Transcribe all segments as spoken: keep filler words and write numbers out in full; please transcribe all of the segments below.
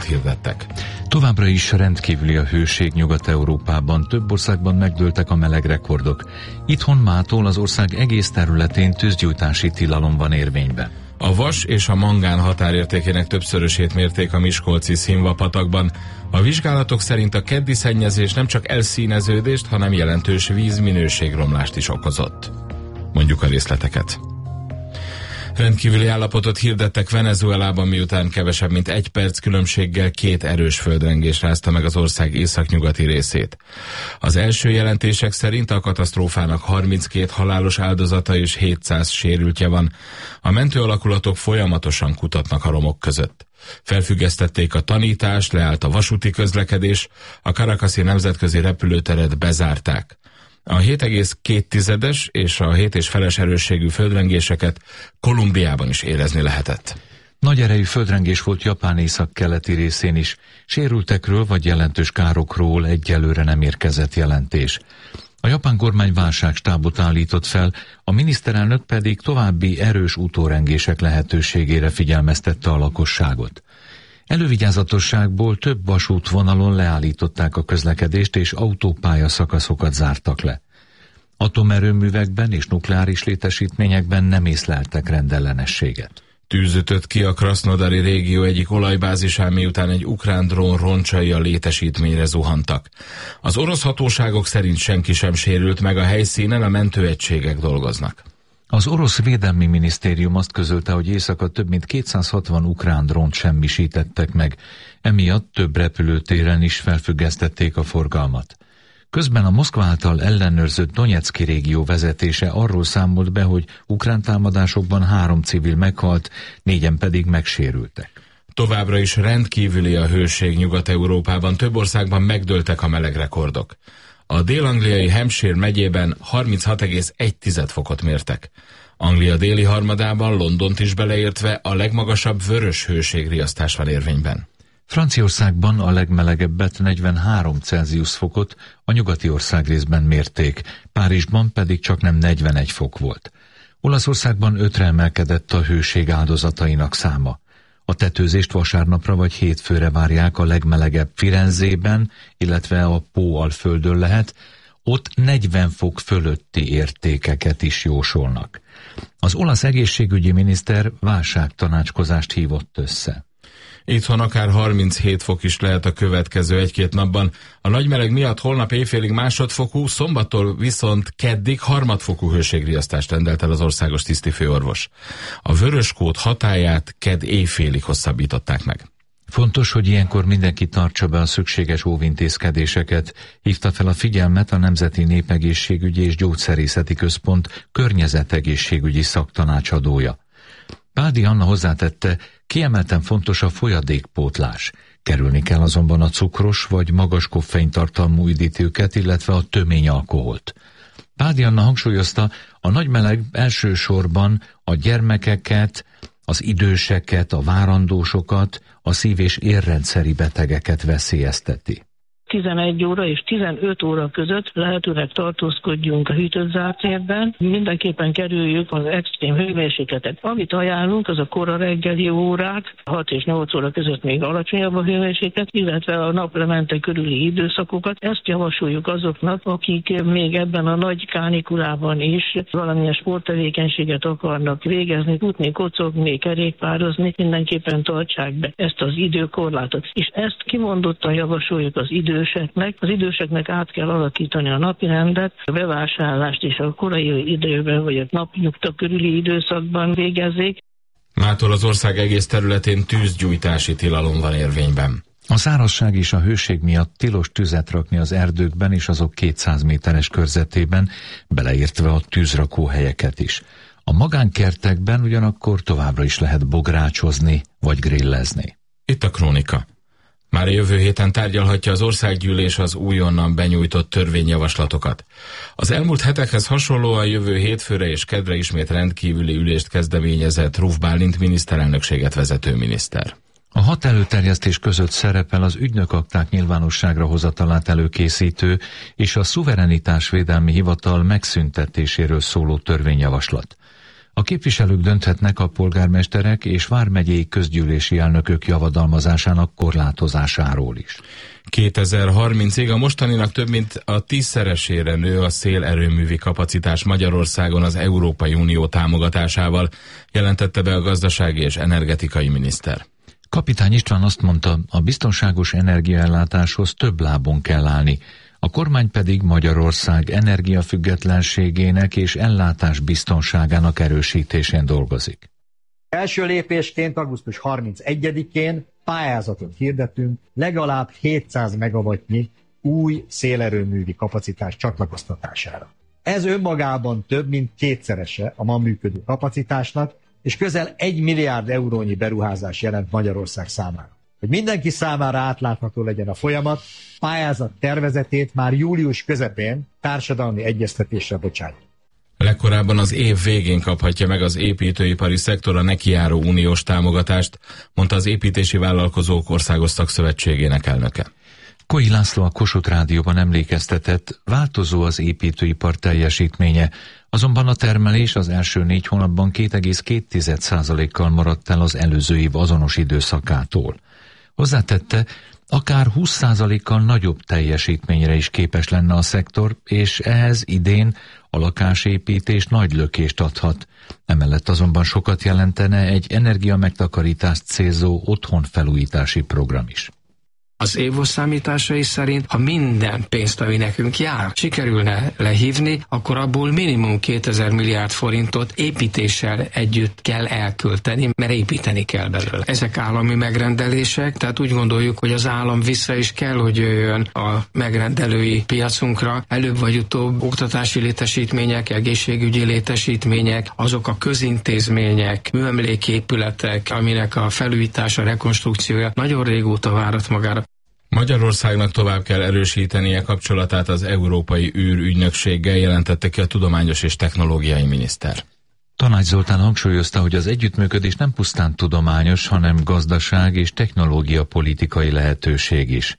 hirdettek. Továbbra is rendkívüli a hőség Nyugat-Európában, több országban megdőltek a melegrekordok. Itthon mától az ország egész területén tűzgyújtási tilalom van érvényben. A vas és a mangán határértékének többszörösét mérték a miskolci Színva-patakban. A vizsgálatok szerint a keddi szennyezés nem csak elszíneződést, hanem jelentős vízminőségromlást is okozott. Mondjuk a részleteket. Rendkívüli állapotot hirdettek Venezuelában, miután kevesebb mint egy perc különbséggel két erős földrengés rázta meg az ország északnyugati részét. Az első jelentések szerint a katasztrófának harminckét halálos áldozata és hétszáz sérültje van. A mentőalakulatok folyamatosan kutatnak a romok között. Felfüggesztették a tanítást, leállt a vasúti közlekedés, a Caracasi nemzetközi repülőteret bezárták. A hét egész két és a hét és feles erősségű földrengéseket Kolumbiában is érezni lehetett. Nagy erejű földrengés volt Japán északkeleti részén is. Sérültekről vagy jelentős károkról egyelőre nem érkezett jelentés. A japán kormány válságstábot állított fel, a miniszterelnök pedig további erős utórengések lehetőségére figyelmeztette a lakosságot. Elővigyázatosságból több vasútvonalon leállították a közlekedést és autópálya szakaszokat zártak le. Atomerőművekben és nukleáris létesítményekben nem észleltek rendellenességet. Tűz ütött ki a Krasznodari régió egyik olajbázisán, miután egy ukrán drón roncsai a létesítményre zuhantak. Az orosz hatóságok szerint senki sem sérült meg, a helyszínen a mentőegységek dolgoznak. Az orosz védelmi minisztérium azt közölte, hogy éjszaka több mint kétszázhatvan ukrán drónt semmisítettek meg, emiatt több repülőtéren is felfüggesztették a forgalmat. Közben a Moszkva által ellenőrzött Donyeczki régió vezetése arról számolt be, hogy ukrán támadásokban három civil meghalt, négyen pedig megsérültek. Továbbra is rendkívüli a hőség Nyugat-Európában, több országban megdőltek a melegrekordok. A dél-angliai Hampshire megyében harminchat egész egy fokot mértek. Anglia déli harmadában, Londont is beleértve, a legmagasabb vörös hőségriasztás van érvényben. Franciaországban a legmelegebbet negyvenhárom Celsius fokot a nyugati országrészben mérték, Párizsban pedig csaknem negyvenegy fok volt. Olaszországban ötre emelkedett a hőség áldozatainak száma. A tetőzést vasárnapra vagy hétfőre várják, a legmelegebb Firenzében, illetve a Pó-alföldön lehet, ott negyven fok fölötti értékeket is jósolnak. Az olasz egészségügyi miniszter válságtanácskozást hívott össze. Itthon akár harminchét fok is lehet a következő egy-két napban. A nagy meleg miatt holnap éjfélig másodfokú, szombattól viszont keddig harmadfokú hőségriasztást rendelt el az országos tisztifőorvos. A vöröskód hatályát kedd éjfélig hosszabbították meg. Fontos, hogy ilyenkor mindenki tartsa be a szükséges óvintézkedéseket, hívta fel a figyelmet a Nemzeti Népegészségügyi és Gyógyszerészeti Központ környezetegészségügyi szaktanácsadója. Páldi Anna hozzátette, kiemelten fontos a folyadékpótlás. Kerülni kell azonban a cukros vagy magas koffeintartalmú üdítőket, illetve a tömény alkoholt. Páldi Anna hangsúlyozta, a nagy meleg elsősorban a gyermekeket, az időseket, a várandósokat, a szív- és érrendszeri betegeket veszélyezteti. tizenegy óra és tizenöt óra között lehetőleg tartózkodjunk a hűtött zárt térben. Mindenképpen kerüljük az extrém hőmérsékletet. Amit ajánlunk, az a kora reggeli órák, hat és nyolc óra között még alacsonyabb a hőmérséklet, illetve a naplemente körüli időszakokat. Ezt javasoljuk azoknak, akik még ebben a nagy kánikulában is valamilyen sporttevékenységet akarnak végezni, futni, kocogni, kerékpározni, mindenképpen tartsák be ezt az időkorlátot. És ezt kimondottan javasoljuk az idő időseknek. Az időseknek át kell alakítani a napirendet, a bevásárlást is a korai időben vagy a napnyugta körüli időszakban végezzék. Mától az ország egész területén tűzgyújtási tilalom van érvényben. A szárazság és a hőség miatt tilos tüzet rakni az erdőkben és azok kétszáz méteres körzetében, beleértve a tűzrakóhelyeket is. A magánkertekben ugyanakkor továbbra is lehet bográcsozni vagy grillezni. Itt a Krónika. Már a jövő héten tárgyalhatja az országgyűlés az újonnan benyújtott törvényjavaslatokat. Az elmúlt hetekhez hasonlóan jövő hétfőre és kedre ismét rendkívüli ülést kezdeményezett Ruf Bálint miniszterelnökséget vezető miniszter. A hat előterjesztés között szerepel az ügynökakták nyilvánosságra hozatalát előkészítő és a szuverenitásvédelmi hivatal megszüntetéséről szóló törvényjavaslat. A képviselők dönthetnek a polgármesterek és vármegyei közgyűlési elnökök javadalmazásának korlátozásáról is. kétezer-harmincig a mostaninak több mint a tízszeresére nő a szélerőművi kapacitás Magyarországon az Európai Unió támogatásával, jelentette be a gazdasági és energetikai miniszter. Kapitány István azt mondta, a biztonságos energiaellátáshoz több lábon kell állni, a kormány pedig Magyarország energiafüggetlenségének és ellátás biztonságának erősítésén dolgozik. Első lépésként augusztus harmincegyedikén pályázatot hirdetünk legalább hétszáz megawattnyi új szélerőművi kapacitás csatlakoztatására. Ez önmagában több mint kétszerese a ma működő kapacitásnak, és közel egy milliárd eurónyi beruházás jelent Magyarország számára. Hogy mindenki számára átlátható legyen a folyamat, pályázat tervezetét már július közepén társadalmi egyeztetésre bocsátjuk. Legkorábban az év végén kaphatja meg az építőipari szektor a nekijáró uniós támogatást, mondta az Építési Vállalkozók Országos Szakszövetségének elnöke. Koi László a Kossuth Rádióban emlékeztetett, változó az építőipar teljesítménye, azonban a termelés az első négy hónapban két egész két százalékkal maradt el az előző év azonos időszakától. Hozzátette, akár húsz százalékkal nagyobb teljesítményre is képes lenne a szektor, és ehhez idén a lakásépítés nagy lökést adhat. Emellett azonban sokat jelentene egy energiamegtakarítást célzó otthonfelújítási program is. Az évos számításai szerint, ha minden pénzt, ami nekünk jár, sikerülne lehívni, akkor abból minimum kétezer milliárd forintot építéssel együtt kell elkölteni, mert építeni kell belőle. Ezek állami megrendelések, tehát úgy gondoljuk, hogy az állam vissza is kell, hogy jöjjön a megrendelői piacunkra. Előbb vagy utóbb oktatási létesítmények, egészségügyi létesítmények, azok a közintézmények, műemléképületek, aminek a felújítása, rekonstrukciója nagyon régóta várat magára. Magyarországnak tovább kell erősítenie kapcsolatát az Európai űrügynökséggel, jelentette ki a tudományos és technológiai miniszter. Tanács Zoltán hangsúlyozta, hogy az együttműködés nem pusztán tudományos, hanem gazdaság és technológia politikai lehetőség is.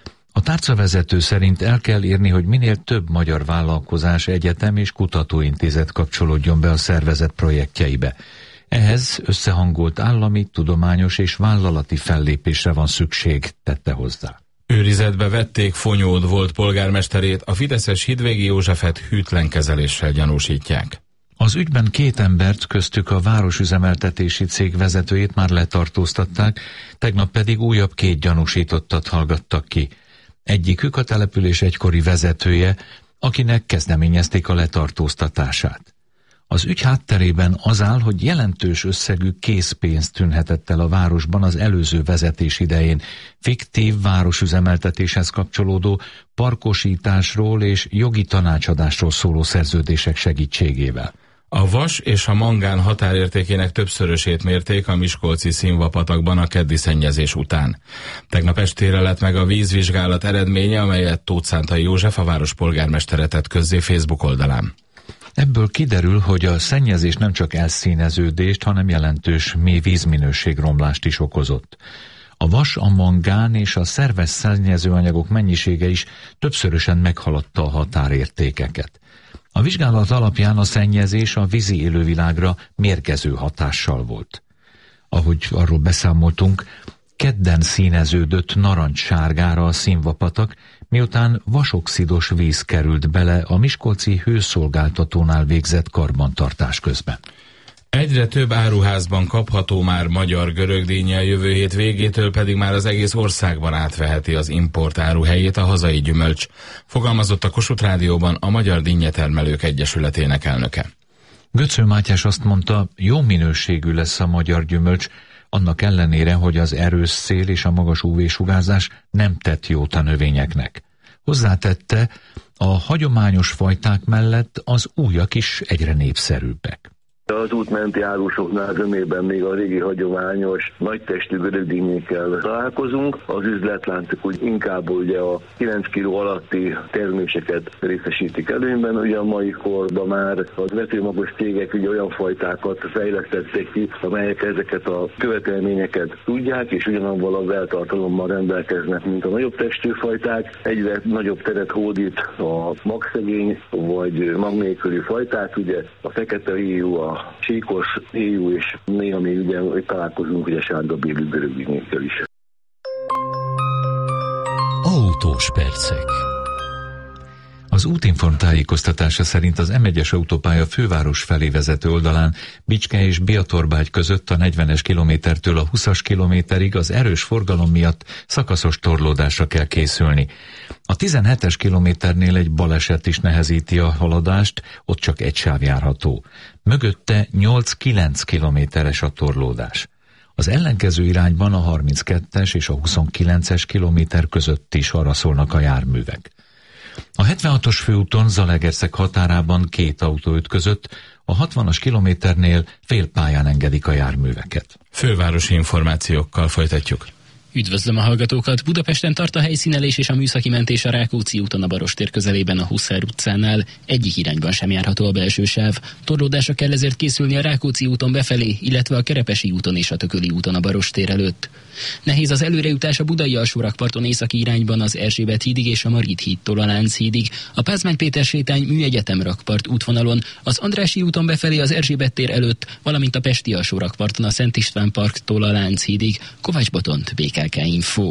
A tárcavezető szerint el kell érni, hogy minél több magyar vállalkozás, egyetem és kutatóintézet kapcsolódjon be a szervezet projektjeibe. Ehhez összehangolt állami, tudományos és vállalati fellépésre van szükség, tette hozzá. Őrizetbe vették Fonyód volt polgármesterét, a fideszes Hidvégi Józsefet hűtlen kezeléssel gyanúsítják. Az ügyben két embert, köztük a városüzemeltetési cég vezetőjét már letartóztatták, tegnap pedig újabb két gyanúsítottat hallgattak ki. Egyikük a település egykori vezetője, akinek kezdeményezték a letartóztatását. Az ügy hátterében az áll, hogy jelentős összegű készpénzt tűnhetett el a városban az előző vezetés idején, fiktív városüzemeltetéshez kapcsolódó parkosításról és jogi tanácsadásról szóló szerződések segítségével. A vas és a mangán határértékének többszörösét mérték a miskolci Színvapatakban a keddi szennyezés után. Tegnap estére lett meg a vízvizsgálat eredménye, amelyet Tóth Szántai József, a város polgármestere tett közzé Facebook oldalán. Ebből kiderül, hogy a szennyezés nem csak elszíneződést, hanem jelentős mély vízminőségromlást is okozott. A vas, a mangán és a szerves szennyezőanyagok mennyisége is többszörösen meghaladta a határértékeket. A vizsgálat alapján a szennyezés a vízi élővilágra mérgező hatással volt. Ahogy arról beszámoltunk, kedden színeződött narancssárgára a Színvapatak, miután vasoxidos víz került bele a miskolci hőszolgáltatónál végzett karbantartás közben. Egyre több áruházban kapható már magyar görögdínnye, a jövő hét végétől pedig már az egész országban átveheti az import áru helyét a hazai gyümölcs, fogalmazott a Kossuth Rádióban a Magyar Dinnyetermelők Egyesületének elnöke. Götző Mátyás azt mondta, jó minőségű lesz a magyar gyümölcs, annak ellenére, hogy az erős szél és a magas ú vé-sugárzás nem tett jót a növényeknek. Hozzátette, a hagyományos fajták mellett az újak is egyre népszerűbbek. Az útmenti árusoknál zömében még a régi hagyományos nagytestű görögdínyékkel találkozunk. Az üzletláncok úgy inkább ugye a kilenc kiló alatti terméseket részesítik előnyben. Ugye a mai korban már az vetőmagos cégek ugye olyan fajtákat fejlesztettek ki, amelyek ezeket a követelményeket tudják, és ugyanabban a beltartalommal rendelkeznek, mint a nagyobb testű fajták. Egyre nagyobb teret hódít a magszegény vagy mag nélküli fajták, ugye a fekete híjú, a a síkos, éjú, és néha még ugye találkozunk ugye sárgabélű görögdinékkel is. Autós percek. Az Útinform tájékoztatása szerint az M egyes autópálya főváros felé vezető oldalán Bicske és Biatorbágy között a negyvenes kilométertől a huszas kilométerig az erős forgalom miatt szakaszos torlódásra kell készülni. A tizenhetes kilométernél egy baleset is nehezíti a haladást, ott csak egy sáv járható. Mögötte nyolc-kilenc kilométeres a torlódás. Az ellenkező irányban a harminckettes és a huszonkilences kilométer között is haraszolnak a járművek. A hetvenhatos főúton Zalaegerszeg határában két autó ütközött, a hatvanas kilométernél félpályán engedik a járműveket. Fővárosi információkkal folytatjuk. Üdvözlöm a hallgatókat! Budapesten tart a helyszínelés és a műszaki mentés a Rákóczi úton a Barostér közelében a Huszár utcánál. Egyik irányban sem járható a belső sáv. Torlódásra kell ezért készülni a Rákóczi úton befelé, illetve a Kerepesi úton és a Tököli úton a Barostér előtt. Nehéz az előrejutás a Budai alsórakparton északi irányban az Erzsébet hídig és a Marit hídtól a Lánchídig, a Pázmány Péter sétány Műegyetem rakpart útvonalon, az Andrássy úton befelé az Erzsébet tér előtt, valamint a Pesti alsórakparton a Szent István parktól a Lánchídig. Kovács Botont, bé ká ká Info.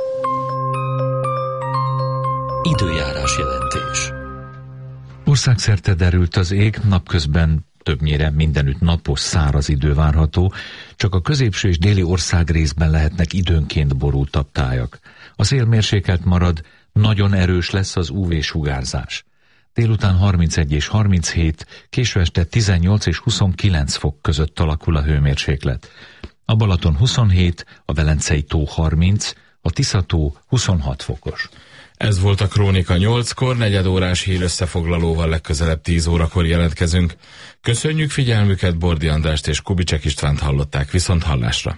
Időjárás jelentés. Országszerte derült az ég, napközben többnyire mindenütt napos, száraz idő várható, csak a középső és déli országrészben lehetnek időnként borultabb tájak. A szél mérsékelt marad, nagyon erős lesz az ú vé-sugárzás. Délután harmincegy és harminchét, késő este tizennyolc és huszonkilenc fok között alakul a hőmérséklet. A Balaton huszonhét, a Velencei tó harminc, a Tisza-tó huszonhat fokos. Ez volt a Krónika nyolckor, negyed órás hír összefoglalóval legközelebb tíz órakor jelentkezünk. Köszönjük figyelmüket, Bordi Andrást és Kubicsek Istvánt hallották, viszont hallásra.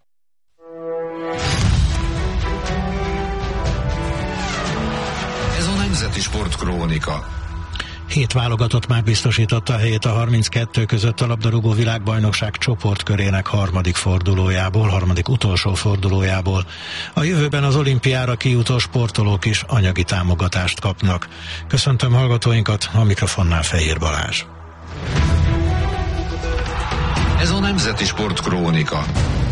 Ez a Nemzeti Sport Krónika. Hét válogatott már biztosította a helyét a harminckettő között a labdarúgó világbajnokság csoportkörének harmadik fordulójából, harmadik utolsó fordulójából. A jövőben az olimpiára kijutó sportolók is anyagi támogatást kapnak. Köszöntöm hallgatóinkat, a mikrofonnál Fehér Balázs. Ez a Nemzeti Sport Krónika.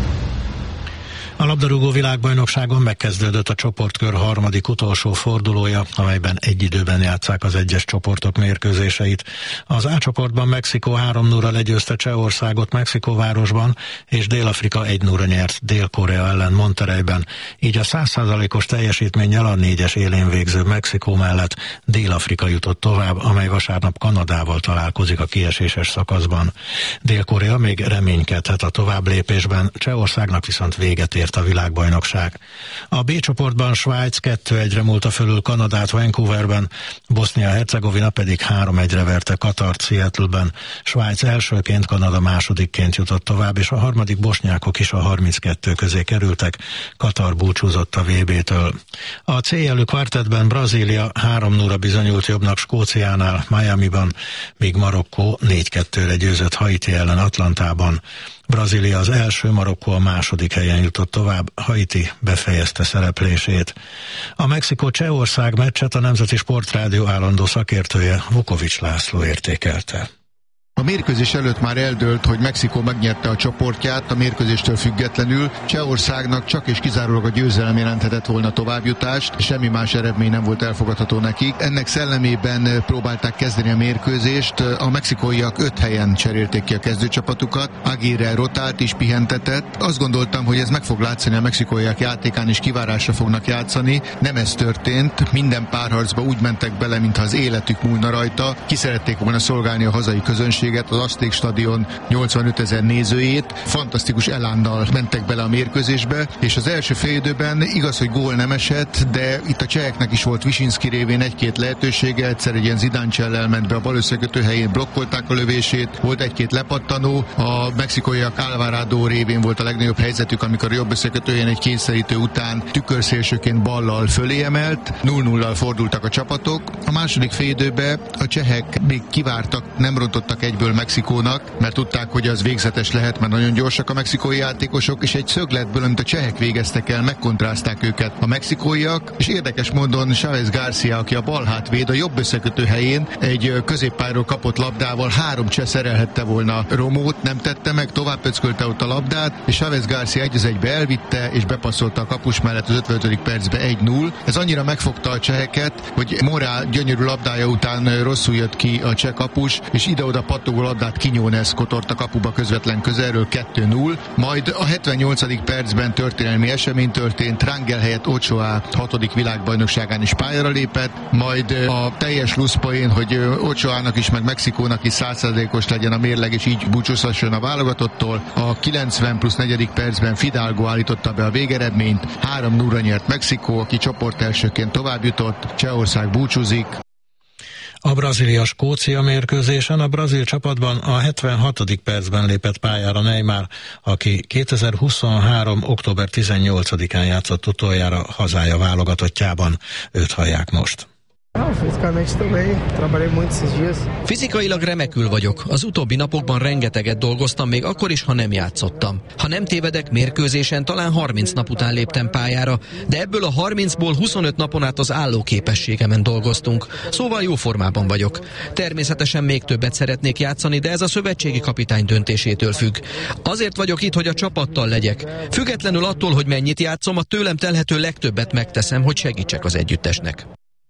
A labdarúgó világbajnokságon megkezdődött a csoportkör harmadik utolsó fordulója, amelyben egy időben játsszák az egyes csoportok mérkőzéseit. Az A csoportban Mexikó három nulla legyőzte Csehországot Mexikóvárosban, és Dél-Afrika egy nulla nyert Dél-Korea ellen Monterreyben. Így a száz százalékos teljesítménnyel a négyes élén végző Mexikó mellett Dél-Afrika jutott tovább, amely vasárnap Kanadával találkozik a kieséses szakaszban. Dél-Korea még reménykedhet a továbblépésben, Csehországnak viszont véget ért a világbajnokság. A B csoportban Svájc kettő egyre múlta fölül Kanadát Vancouverben, Bosznia-Hercegovina pedig három egyre verte Katart Seattleben. Svájc elsőként, Kanada másodikként jutott tovább, és a harmadik bosnyákok is a harminckettő közé kerültek. Katar búcsúzott a vé bé-től. A C jelű kvartettben Brazília három nulla bizonyult jobbnak Skóciánál, Miamiban, míg Marokkó négy kettőre győzött Haiti ellen Atlantában. Brazília az első, Marokkó a második helyen jutott tovább, Haiti befejezte szereplését. A Mexikó-Csehország meccset a Nemzeti Sportrádió állandó szakértője, Vukovics László értékelte. A mérkőzés előtt már eldőlt, hogy Mexikó megnyerte a csoportját, a mérkőzéstől függetlenül. Csehországnak csak és kizárólag a győzelem jelenthetett volna továbbjutást, semmi más eredmény nem volt elfogadható nekik. Ennek szellemében próbálták kezdeni a mérkőzést, a mexikóiak öt helyen cserélték ki a kezdőcsapatukat, Aguirre rotált és pihentetett. Azt gondoltam, hogy ez meg fog látszani a mexikóiak játékán, és kivárásra fognak játszani. Nem ez történt, minden párharcba úgy mentek bele, mintha az életük múlna rajta. Ki szerették volna szolgálni a hazai közönség, az Azték stadion nyolcvanöt ezer nézőjét, fantasztikus elánnal mentek bele a mérkőzésbe, és az első félidőben igaz, hogy gól nem esett, de itt a cseheknek is volt Visinszky révén egy-két lehetősége, egyszer egy ilyen Zidane-csellel ment be a bal összekötő helyén, blokkolták a lövését, volt egy-két lepattanó, a mexikóiak Alvarado révén volt a legnagyobb helyzetük, amikor a jobb összekötő helyen egy kényszerítő után tükörszélsőként ballal fölé emelt, nulla nullal fordultak a csapatok. A második félidőben a csehek még kivártak, nem rontottak egy szögletből Mexikónak, mert tudták, hogy az végzetes lehet, mert nagyon gyorsak a mexikói játékosok, és egy szögletből, amit a csehek végeztek el, megkontrázták őket a mexikóiak, és érdekes módon Chávez García, aki a bal hátvéd, a jobb összekötő helyén egy középpályáról kapott labdával három cseh szerelhette volna Romót, nem tette meg, tovább pöckölte ott a labdát, és Chávez García egy az egybe elvitte, és bepasszolta a kapus mellett az ötvenötödik percbe egy null. Ez annyira megfogta a cseheket, hogy Morá gyönyörű labdája után rosszul jött ki a cseh kapus, és ide-oda pattogó labdát Quiñones kotort a kapuba közvetlen közelről kettő null. Majd a hetvennyolcadik percben történelmi esemény történt, Rangel helyett Ochoa hatodik világbajnokságán is pályára lépett, majd a teljes luszpoén, hogy Ochoának is, meg Mexikónak is száz százalékos legyen a mérleg, és így búcsúzhasson a válogatottól. A kilencven plusz negyedik percben Fidalgo állította be a végeredményt, három nullra nyert Mexikó, aki csoportelsőként tovább jutott, Csehország búcsúzik. A Brazília-Skócia mérkőzésen a brazil csapatban a hetvenhatodik percben lépett pályára Neymar, aki kétezer-huszonhárom. október tizennyolcadikán játszott utoljára hazája válogatottjában. Őt hallják most. Fizikailag remekül vagyok. Az utóbbi napokban rengeteget dolgoztam, még akkor is, ha nem játszottam. Ha nem tévedek, mérkőzésen talán harminc nap után léptem pályára, de ebből a harmincból huszonöt napon át az állóképességemen dolgoztunk. Szóval jó formában vagyok. Természetesen még többet szeretnék játszani, de ez a szövetségi kapitány döntésétől függ. Azért vagyok itt, hogy a csapattal legyek. Függetlenül attól, hogy mennyit játszom, a tőlem telhető legtöbbet megteszem, hogy segítsek az együttesnek.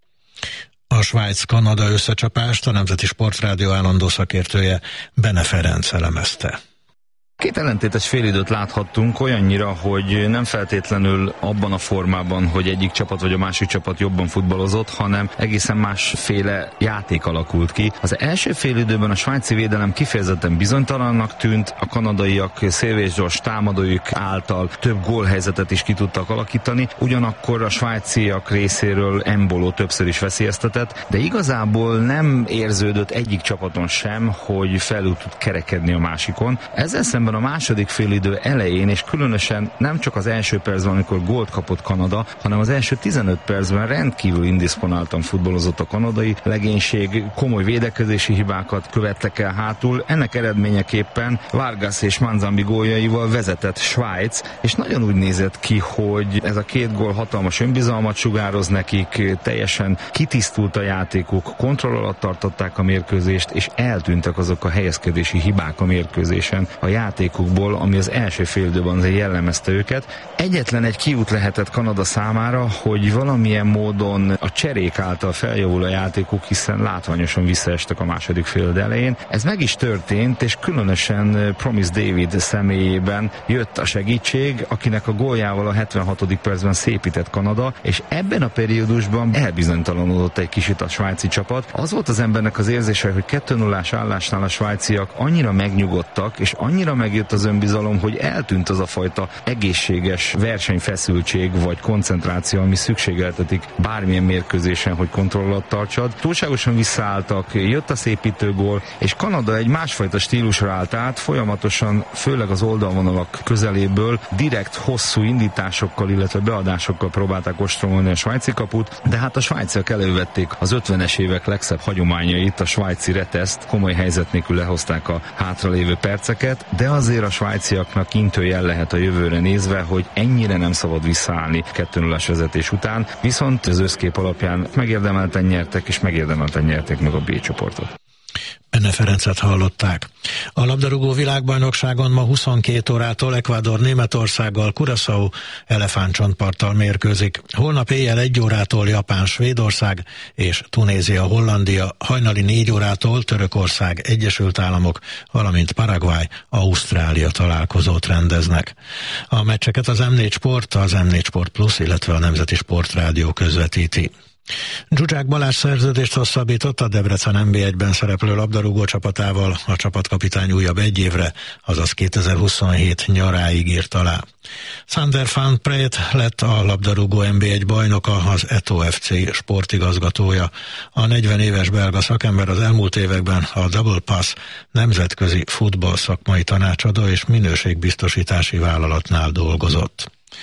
A Svájc-Kanada összecsapást a Nemzeti Sportrádió állandó szakértője Bene Ferenc elemezte. Két ellentétes félidőt láthattunk, olyannyira, hogy nem feltétlenül abban a formában, hogy egyik csapat vagy a másik csapat jobban futballozott, hanem egészen másféle játék alakult ki. Az első félidőben a svájci védelem kifejezetten bizonytalannak tűnt, a kanadaiak szélvész gyors támadóik által több gólhelyzetet is ki tudtak alakítani, ugyanakkor a svájciak részéről Embolo többször is veszélyeztetett, de igazából nem érződött egyik csapaton sem, hogy felül tud kerekedni a másikon. Ezzel szemben a második félidő elején, és különösen nem csak az első percben, amikor gólt kapott Kanada, hanem az első tizenöt percben rendkívül indisponáltan futballozott a kanadai legénység, komoly védekezési hibákat követtek el hátul. Ennek eredményeképpen Vargas és Manzambi góljaival vezetett Svájc, és nagyon úgy nézett ki, hogy ez a két gól hatalmas önbizalmat sugároz nekik, teljesen kitisztult a játékuk, kontroll alatt tartották a mérkőzést, és eltűntek azok a helyezkedési hibák a mérkőzésen a játék játékukból, ami az első félidőben jellemezte őket. Egyetlen egy kiút lehetett Kanada számára, hogy valamilyen módon a cserék által feljavul a játékuk, hiszen látványosan visszaestek a második félidő elején. Ez meg is történt, és különösen Promise David személyében jött a segítség, akinek a góljával a hetvenhatodik percben szépített Kanada, és ebben a periódusban elbizonytalanodott egy kicsit a svájci csapat. Az volt az embernek az érzése, hogy kettő nullás állásnál a svájciak annyira megnyugodtak, és annyira megjött az önbizalom, hogy eltűnt az a fajta egészséges versenyfeszültség vagy koncentráció, ami szükségeltetik bármilyen mérkőzésen, hogy kontroll alatt tartsad. Túlságosan visszaálltak, jött a szépítő gól, és Kanada egy másfajta stílusra állt át, folyamatosan, főleg az oldalvonalak közeléből direkt hosszú indításokkal, illetve beadásokkal próbálták ostromolni a svájci kaput, de hát a svájciak elővették az ötvenes évek legszebb hagyományait, a svájci reteszt, komoly helyzet nélkül lehozták a hátralévő perceket, de azért a svájciaknak intőjel lehet a jövőre nézve, hogy ennyire nem szabad visszaállni kettő nullás vezetés után, viszont az összkép alapján megérdemelten nyertek, és megérdemelten nyerték meg a B csoportot. Bene Ferencet hallották. A labdarúgó világbajnokságon ma huszonkét órától Ecuador Németországgal, Curaçao elefántcsontparttal mérkőzik. Holnap éjjel egy órától Japán Svédország és Tunézia Hollandia, hajnali négy órától Törökország Egyesült Államok, valamint Paraguay Ausztrália találkozót rendeznek. A meccseket az M négy Sport, az M négy Sport Plus, illetve a Nemzeti Sportrádió közvetíti. Zsuzsák Balázs szerződést hosszabbított a Debrecen en bé egyben szereplő labdarúgó csapatával, a csapatkapitány újabb egy évre, azaz kétezer-huszonhét nyaráig írt alá. Sander van Preet lett a labdarúgó en bé egy bajnoka, az Eto ef cé sportigazgatója. A negyven éves belga szakember az elmúlt években a Double Pass nemzetközi futball szakmai tanácsadó és minőségbiztosítási vállalatnál dolgozott.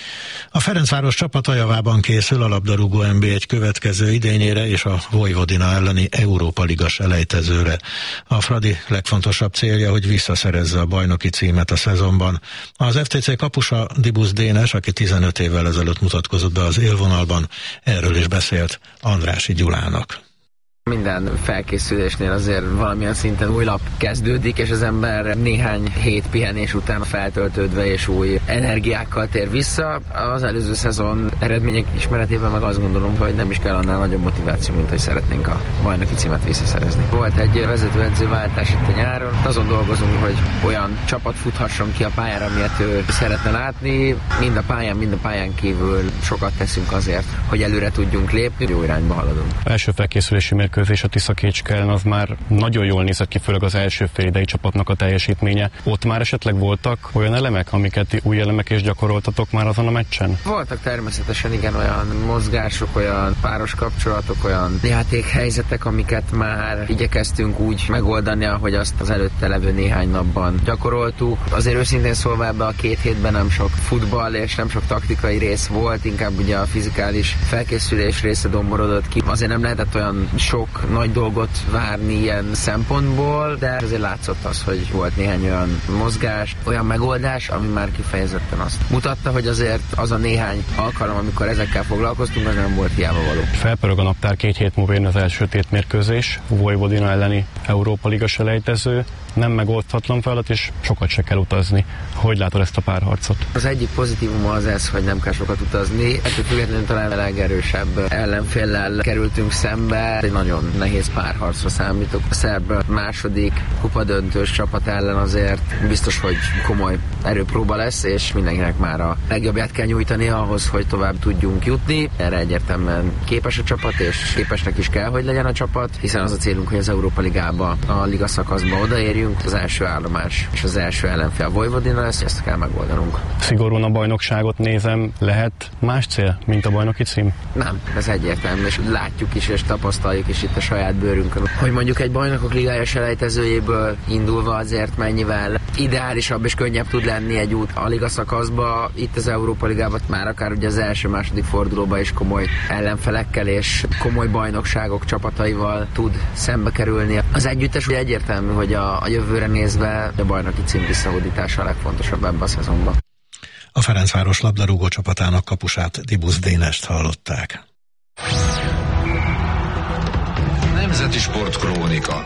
A Ferencváros csapata javában készül a labdarúgó en bé egy következő idényére és a Vojvodina elleni Európa Liga selejtezőre. A Fradi legfontosabb célja, hogy visszaszerezze a bajnoki címet a szezonban. Az ef té cé kapusa Dibusz Dénes, aki tizenöt évvel ezelőtt mutatkozott be az élvonalban, erről is beszélt Andrássy Gyulának. Minden felkészülésnél azért valamilyen szinten új lap kezdődik, és az ember néhány hét pihenés után feltöltődve és új energiákkal tér vissza. Az előző szezon eredmények ismeretében meg azt gondolom, hogy nem is kell annál nagyobb motiváció, mint hogy szeretnénk a bajnoki címet visszaszerezni. Volt egy vezetőedzőváltás itt a nyáron, azon dolgozunk, hogy olyan csapat futhasson ki a pályára, amilyet ő szeretne látni. Mind a pályán, mind a pályán kívül sokat teszünk azért, hogy előre tudjunk lépni, jó irányba haladunk. Első felkészülési mérkőzés a Tisza-Kécske ellen az már nagyon jól nézett ki, főleg az első félidei csapatnak a teljesítménye. Ott már esetleg voltak olyan elemek, amiket új elemek és gyakoroltatok már azon a meccsen? Voltak természetesen igen olyan mozgások, olyan páros kapcsolatok, olyan játékhelyzetek, amiket már igyekeztünk úgy megoldani, ahogy azt az előtte levő néhány napban gyakoroltuk. Azért őszintén szólva ebbe a két hétben nem sok futball és nem sok taktikai rész volt, inkább ugye a fizikális felkészülés része domborodott ki. Azért nem lehetett olyan sok nagy dolgot várni ilyen szempontból, de azért látszott az, hogy volt néhány olyan mozgás, olyan megoldás, ami már kifejezetten azt mutatta, hogy azért az a néhány alkalom, amikor ezekkel foglalkoztunk, az nem volt hiába való. Felpörög a naptár, két hét múlva jön az első tétmérkőzés, Vojvodina elleni Európa Liga selejtező, nem megoldhatatlan feladat, és sokat se kell utazni. Hogy látod ezt a párharcot? Az egyik pozitívuma az ez, hogy nem kell sokat utazni. Ettől függetlenül talán a legerősebb ellenféllel kerültünk szembe. Egy nagyon nehéz párharcra számítok. A szerb második kupadöntős csapat ellen azért biztos, hogy komoly erőpróba lesz, és mindenkinek már a legjobbját kell nyújtani ahhoz, hogy tovább tudjunk jutni. Erre egyértelműen képes a csapat, és képesnek is kell, hogy legyen a csapat, hiszen az a célunk, hogy az Európa Ligába, a liga szakaszba odaérjünk. Az első állomás és az első ellenfél a Vojvodina lesz, ezt kell megoldanunk. Szigorúan a bajnokságot nézem, lehet más cél, mint a bajnoki cím? Nem, ez egyértelmű, és látjuk is, és tapasztaljuk is itt a saját bőrünkön, hogy mondjuk egy bajnokok ligája selejtezőjéből indulva azért mennyivel ideálisabb és könnyebb tud lenni egy út a liga szakaszba, itt az Európa Ligában már akár ugye az első-második fordulóban is komoly ellenfelekkel és komoly bajnokságok csapataival tud szembe kerülni. Az együttes ugye egyértelmű, hogy a, a jövőre nézve a bajnoki cím visszahódítása a legfontosabb ebben a szezonban. A Ferencváros labdarúgó csapatának kapusát, Dibusz Dénest hallották. Nemzeti Sport Krónika.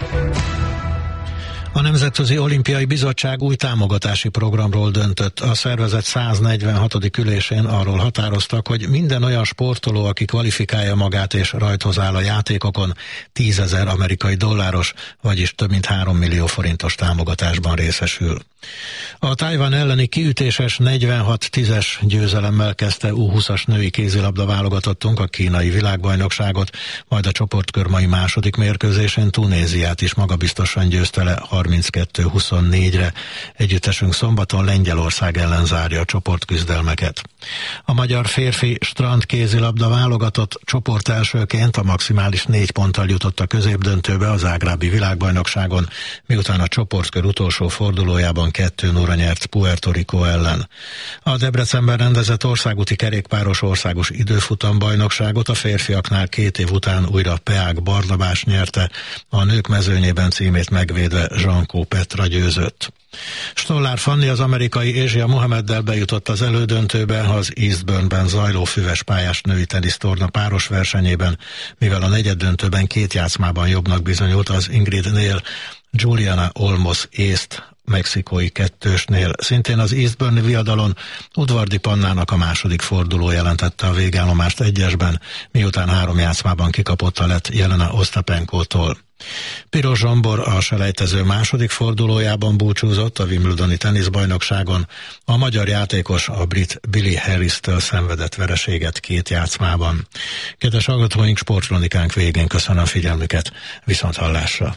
A Nemzetközi Olimpiai Bizottság új támogatási programról döntött. A szervezet száznegyvenhatodik ülésén arról határoztak, hogy minden olyan sportoló, aki kvalifikálja magát és rajthoz áll a játékokon, tízezer amerikai dolláros, vagyis több mint három millió forintos támogatásban részesül. A Tajvan elleni kiütéses negyvenhat tízes győzelemmel kezdte U húszas női kézilabda válogatottunk a kínai világbajnokságot, majd a csoportkör mai második mérkőzésén Tunéziát is magabiztosan győzte le harminckettő huszonnégyre. Együttesünk szombaton Lengyelország ellen zárja a csoportküzdelmeket. A magyar férfi strand kézilabda válogatott csoport elsőként a maximális négy ponttal jutott a középdöntőbe a zágrábi világbajnokságon, miután a csoportkör utolsó fordulójában kettő nulla nyert Puerto Rico ellen. A Debrecenben rendezett országúti kerékpáros országos időfutambajnokságot a férfiaknál két év után újra Peák Barnabás nyerte, a nők mezőnyében címét megvédve Zsankó Petra győzött. Stollár Fanni az amerikai Ázsia Mohameddel bejutott az elődöntőbe az Eastburnben zajló füves pályás női tenisztorna páros versenyében, mivel a negyeddöntőben két játszmában jobbnak bizonyult az Ingrid-nél, Juliana Olmos észt mexikói kettősnél. Szintén az Eastburni viadalon Udvardi Pannának a második forduló jelentette a végállomást egyesben, miután három játszmában kikapott a lett Jelena Osztapenkótól. Piros Zsombor a selejtező második fordulójában búcsúzott a Wimbledoni teniszbajnokságon, a magyar játékos a brit Billy Harris-től szenvedett vereséget két játszmában. Kedves hallgatóink, sportkronikánk végén köszönöm figyelmüket, viszont hallásra!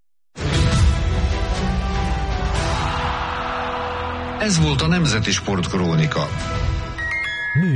Ez volt a Nemzeti Sport Krónika.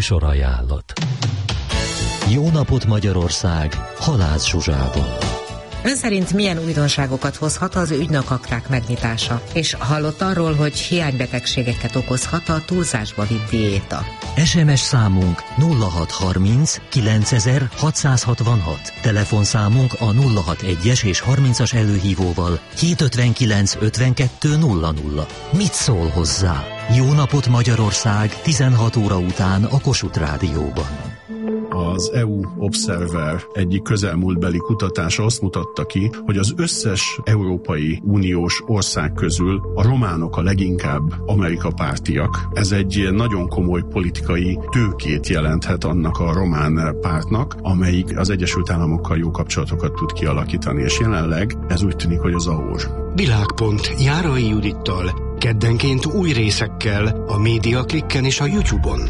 Műsorajánlat. Jó napot Magyarország, Halász Zsuzsával. Ön szerint milyen újdonságokat hozhat az ügynökakták megnyitása? És hallott arról, hogy hiánybetegségeket okozhat a túlzásba vitt diéta? es em es számunk nulla hat harminc kilencezer hatszázhatvanhat, telefonszámunk a nulla hat egyes és harmincas előhívóval hétszázötvenkilenc ötvenkettő nulla nulla. Mit szól hozzá? Jó napot Magyarország tizenhat óra után a Kossuth Rádióban. Az é u Observer egyik közelmúltbeli kutatása azt mutatta ki, hogy az összes Európai Uniós ország közül a románok a leginkább Amerika pártiak. Ez egy nagyon komoly politikai tőkét jelenthet annak a román pártnak, amelyik az Egyesült Államokkal jó kapcsolatokat tud kialakítani, és jelenleg ez úgy tűnik, hogy az ahhoz. Világpont Járai Judittal, keddenként új részekkel a Média Klikken és a YouTube-on.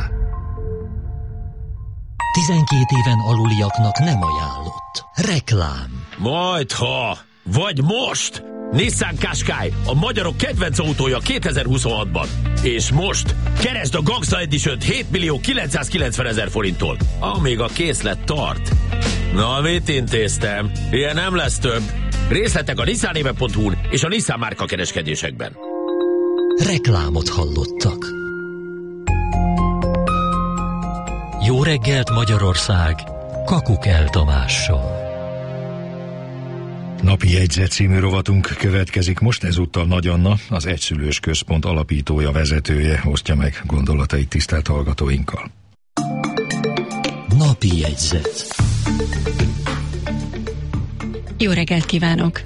tizenkét éven aluliaknak nem ajánlott. Reklám. Majdha, vagy most! Nissan Qashqai, a magyarok kedvenc autója kétezer-huszonhatban. És most keresd a Gangsta Edition-t hét millió kilencszázkilencvenezer forinttól, amíg a készlet tart. Na, mit intéztem? Ilyen nem lesz több. Részletek a nissanéve pont hu-n és a Nissan márka kereskedésekben. Reklámot hallottak. Jó reggelt Magyarország, Kakukell Tamással. Napi jegyzet című rovatunk következik most, ezúttal Nagy Anna, az Egyszülős Központ alapítója, vezetője osztja meg gondolatait tisztelt hallgatóinkkal. Napi jegyzet. Jó reggelt kívánok!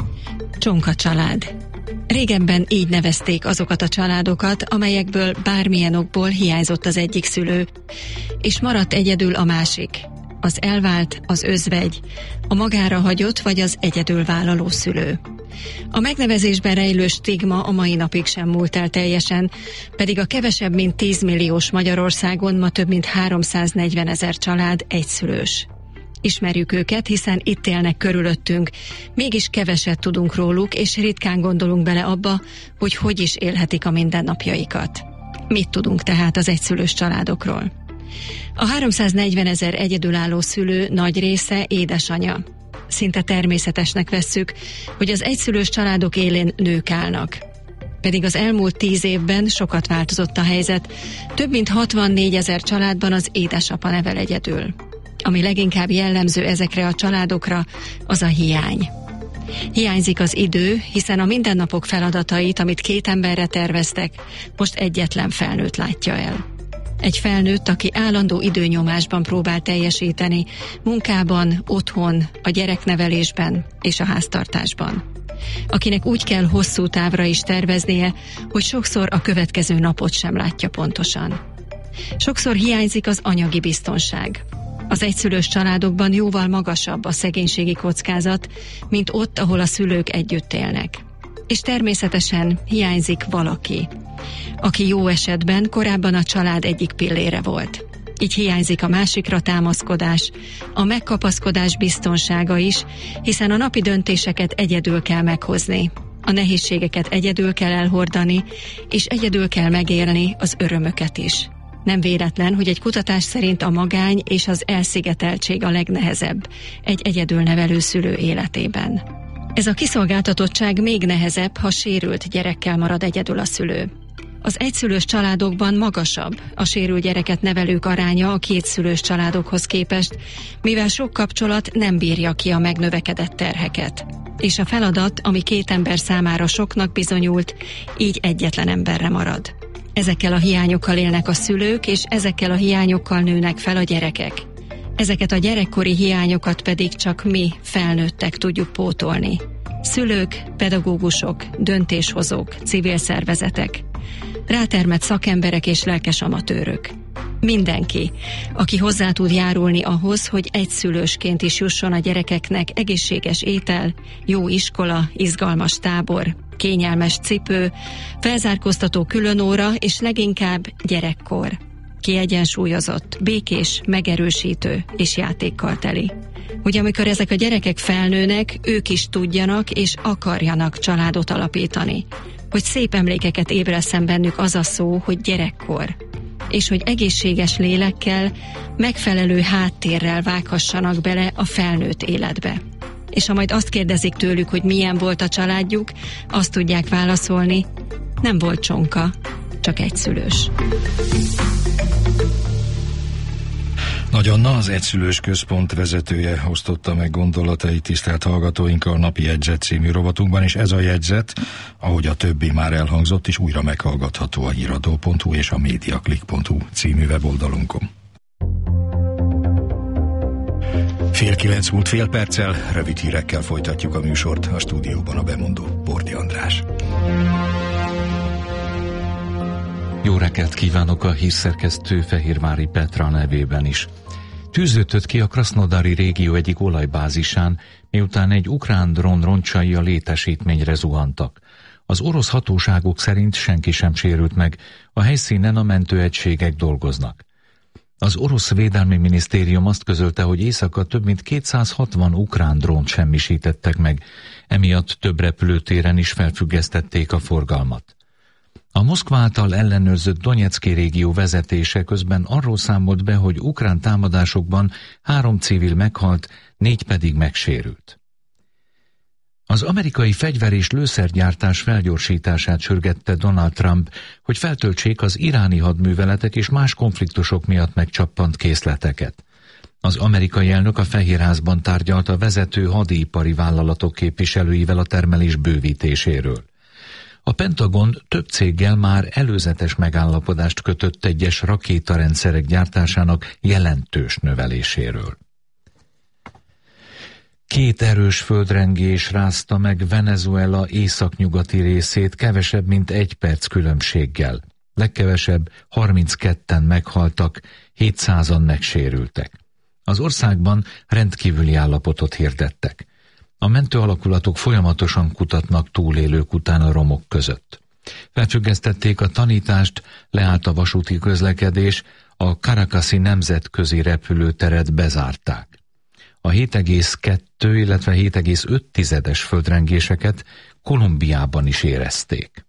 Csonka család. Régebben így nevezték azokat a családokat, amelyekből bármilyen okból hiányzott az egyik szülő, és maradt egyedül a másik, az elvált, az özvegy, a magára hagyott vagy az egyedülvállaló szülő. A megnevezésben rejlő stigma a mai napig sem múlt el teljesen, pedig a kevesebb mint tíz milliós Magyarországon ma több mint háromszáznegyven ezer család egyszülős. Ismerjük őket, hiszen itt élnek körülöttünk, mégis keveset tudunk róluk, és ritkán gondolunk bele abba, hogy hogy is élhetik a mindennapjaikat. Mit tudunk tehát az egyszülős családokról? A háromszáznegyven ezer egyedülálló szülő nagy része édesanya. Szinte természetesnek vesszük, hogy az egyszülős családok élén nők állnak. Pedig az elmúlt tíz évben sokat változott a helyzet, több mint hatvannégy ezer családban az édesapa nevel egyedül. Ami leginkább jellemző ezekre a családokra, az a hiány. Hiányzik az idő, hiszen a mindennapok feladatait, amit két emberre terveztek, most egyetlen felnőtt látja el. Egy felnőtt, aki állandó időnyomásban próbál teljesíteni, munkában, otthon, a gyereknevelésben és a háztartásban. Akinek úgy kell hosszú távra is terveznie, hogy sokszor a következő napot sem látja pontosan. Sokszor hiányzik az anyagi biztonság. Az egyszülős családokban jóval magasabb a szegénységi kockázat, mint ott, ahol a szülők együtt élnek. És természetesen hiányzik valaki, aki jó esetben korábban a család egyik pillére volt. Így hiányzik a másikra támaszkodás, a megkapaszkodás biztonsága is, hiszen a napi döntéseket egyedül kell meghozni, a nehézségeket egyedül kell elhordani, és egyedül kell megélni az örömöket is. Nem véletlen, hogy egy kutatás szerint a magány és az elszigeteltség a legnehezebb egy egyedül nevelő szülő életében. Ez a kiszolgáltatottság még nehezebb, ha sérült gyerekkel marad egyedül a szülő. Az egyszülős családokban magasabb a sérült gyereket nevelők aránya a kétszülős családokhoz képest, mivel sok kapcsolat nem bírja ki a megnövekedett terheket. És a feladat, ami két ember számára soknak bizonyult, így egyetlen emberre marad. Ezekkel a hiányokkal élnek a szülők, és ezekkel a hiányokkal nőnek fel a gyerekek. Ezeket a gyerekkori hiányokat pedig csak mi, felnőttek tudjuk pótolni. Szülők, pedagógusok, döntéshozók, civil szervezetek, rátermett szakemberek és lelkes amatőrök. Mindenki, aki hozzá tud járulni ahhoz, hogy egyszülősként is jusson a gyerekeknek egészséges étel, jó iskola, izgalmas tábor, kényelmes cipő, felzárkóztató különóra és leginkább gyerekkor. Kiegyensúlyozott, békés, megerősítő és játékkal teli. Hogy amikor ezek a gyerekek felnőnek, ők is tudjanak és akarjanak családot alapítani. Hogy szép emlékeket ébresszen bennük az a szó, hogy gyerekkor. És hogy egészséges lélekkel, megfelelő háttérrel vághassanak bele a felnőtt életbe. és ha majd azt kérdezik tőlük, hogy milyen volt a családjuk, azt tudják válaszolni, nem volt csonka, csak egyszülős. Nagyanna, az Egyszülős Központ vezetője osztotta meg gondolatait tisztelt hallgatóinkkal a Napi Jegyzet című rovatunkban, és ez a jegyzet, ahogy a többi már elhangzott, is újra meghallgatható a híradó pont hu és a mediaclick pont hu című weboldalunkon. Fél kilenc múlt fél perccel, rövid hírekkel folytatjuk a műsort, a stúdióban a bemondó Bordi András. Jó reggelt kívánok a hírszerkesztő Fehérvári Petra nevében is. Tűzötött ki a Krasznodari régió egyik olajbázisán, miután egy ukrán drón roncsai a létesítményre zuhantak. Az orosz hatóságok szerint senki sem sérült meg, a helyszínen a mentőegységek dolgoznak. Az orosz védelmi minisztérium azt közölte, hogy éjszaka több mint kétszázhatvan ukrán drónt semmisítettek meg, emiatt több repülőtéren is felfüggesztették a forgalmat. A Moszkva által ellenőrzött Donyeczki régió vezetése közben arról számolt be, hogy ukrán támadásokban három civil meghalt, négy pedig megsérült. Az amerikai fegyver- és lőszergyártás felgyorsítását sürgette Donald Trump, hogy feltöltsék az iráni hadműveletek és más konfliktusok miatt megcsappant készleteket. Az amerikai elnök a Fehérházban tárgyalt a vezető hadipari vállalatok képviselőivel a termelés bővítéséről. A Pentagon több céggel már előzetes megállapodást kötött egyes rakétarendszerek gyártásának jelentős növeléséről. Két erős földrengés rázta meg Venezuela északnyugati részét kevesebb, mint egy perc különbséggel. Legkevesebb harmincketten meghaltak, hétszázan megsérültek. Az országban rendkívüli állapotot hirdettek. A mentőalakulatok folyamatosan kutatnak túlélők után a romok között. Felfüggesztették a tanítást, leállt a vasúti közlekedés, a Caracasi nemzetközi repülőteret bezárták. A hét egész kettő, illetve hét egész öt tizedes földrengéseket Kolumbiában is érezték.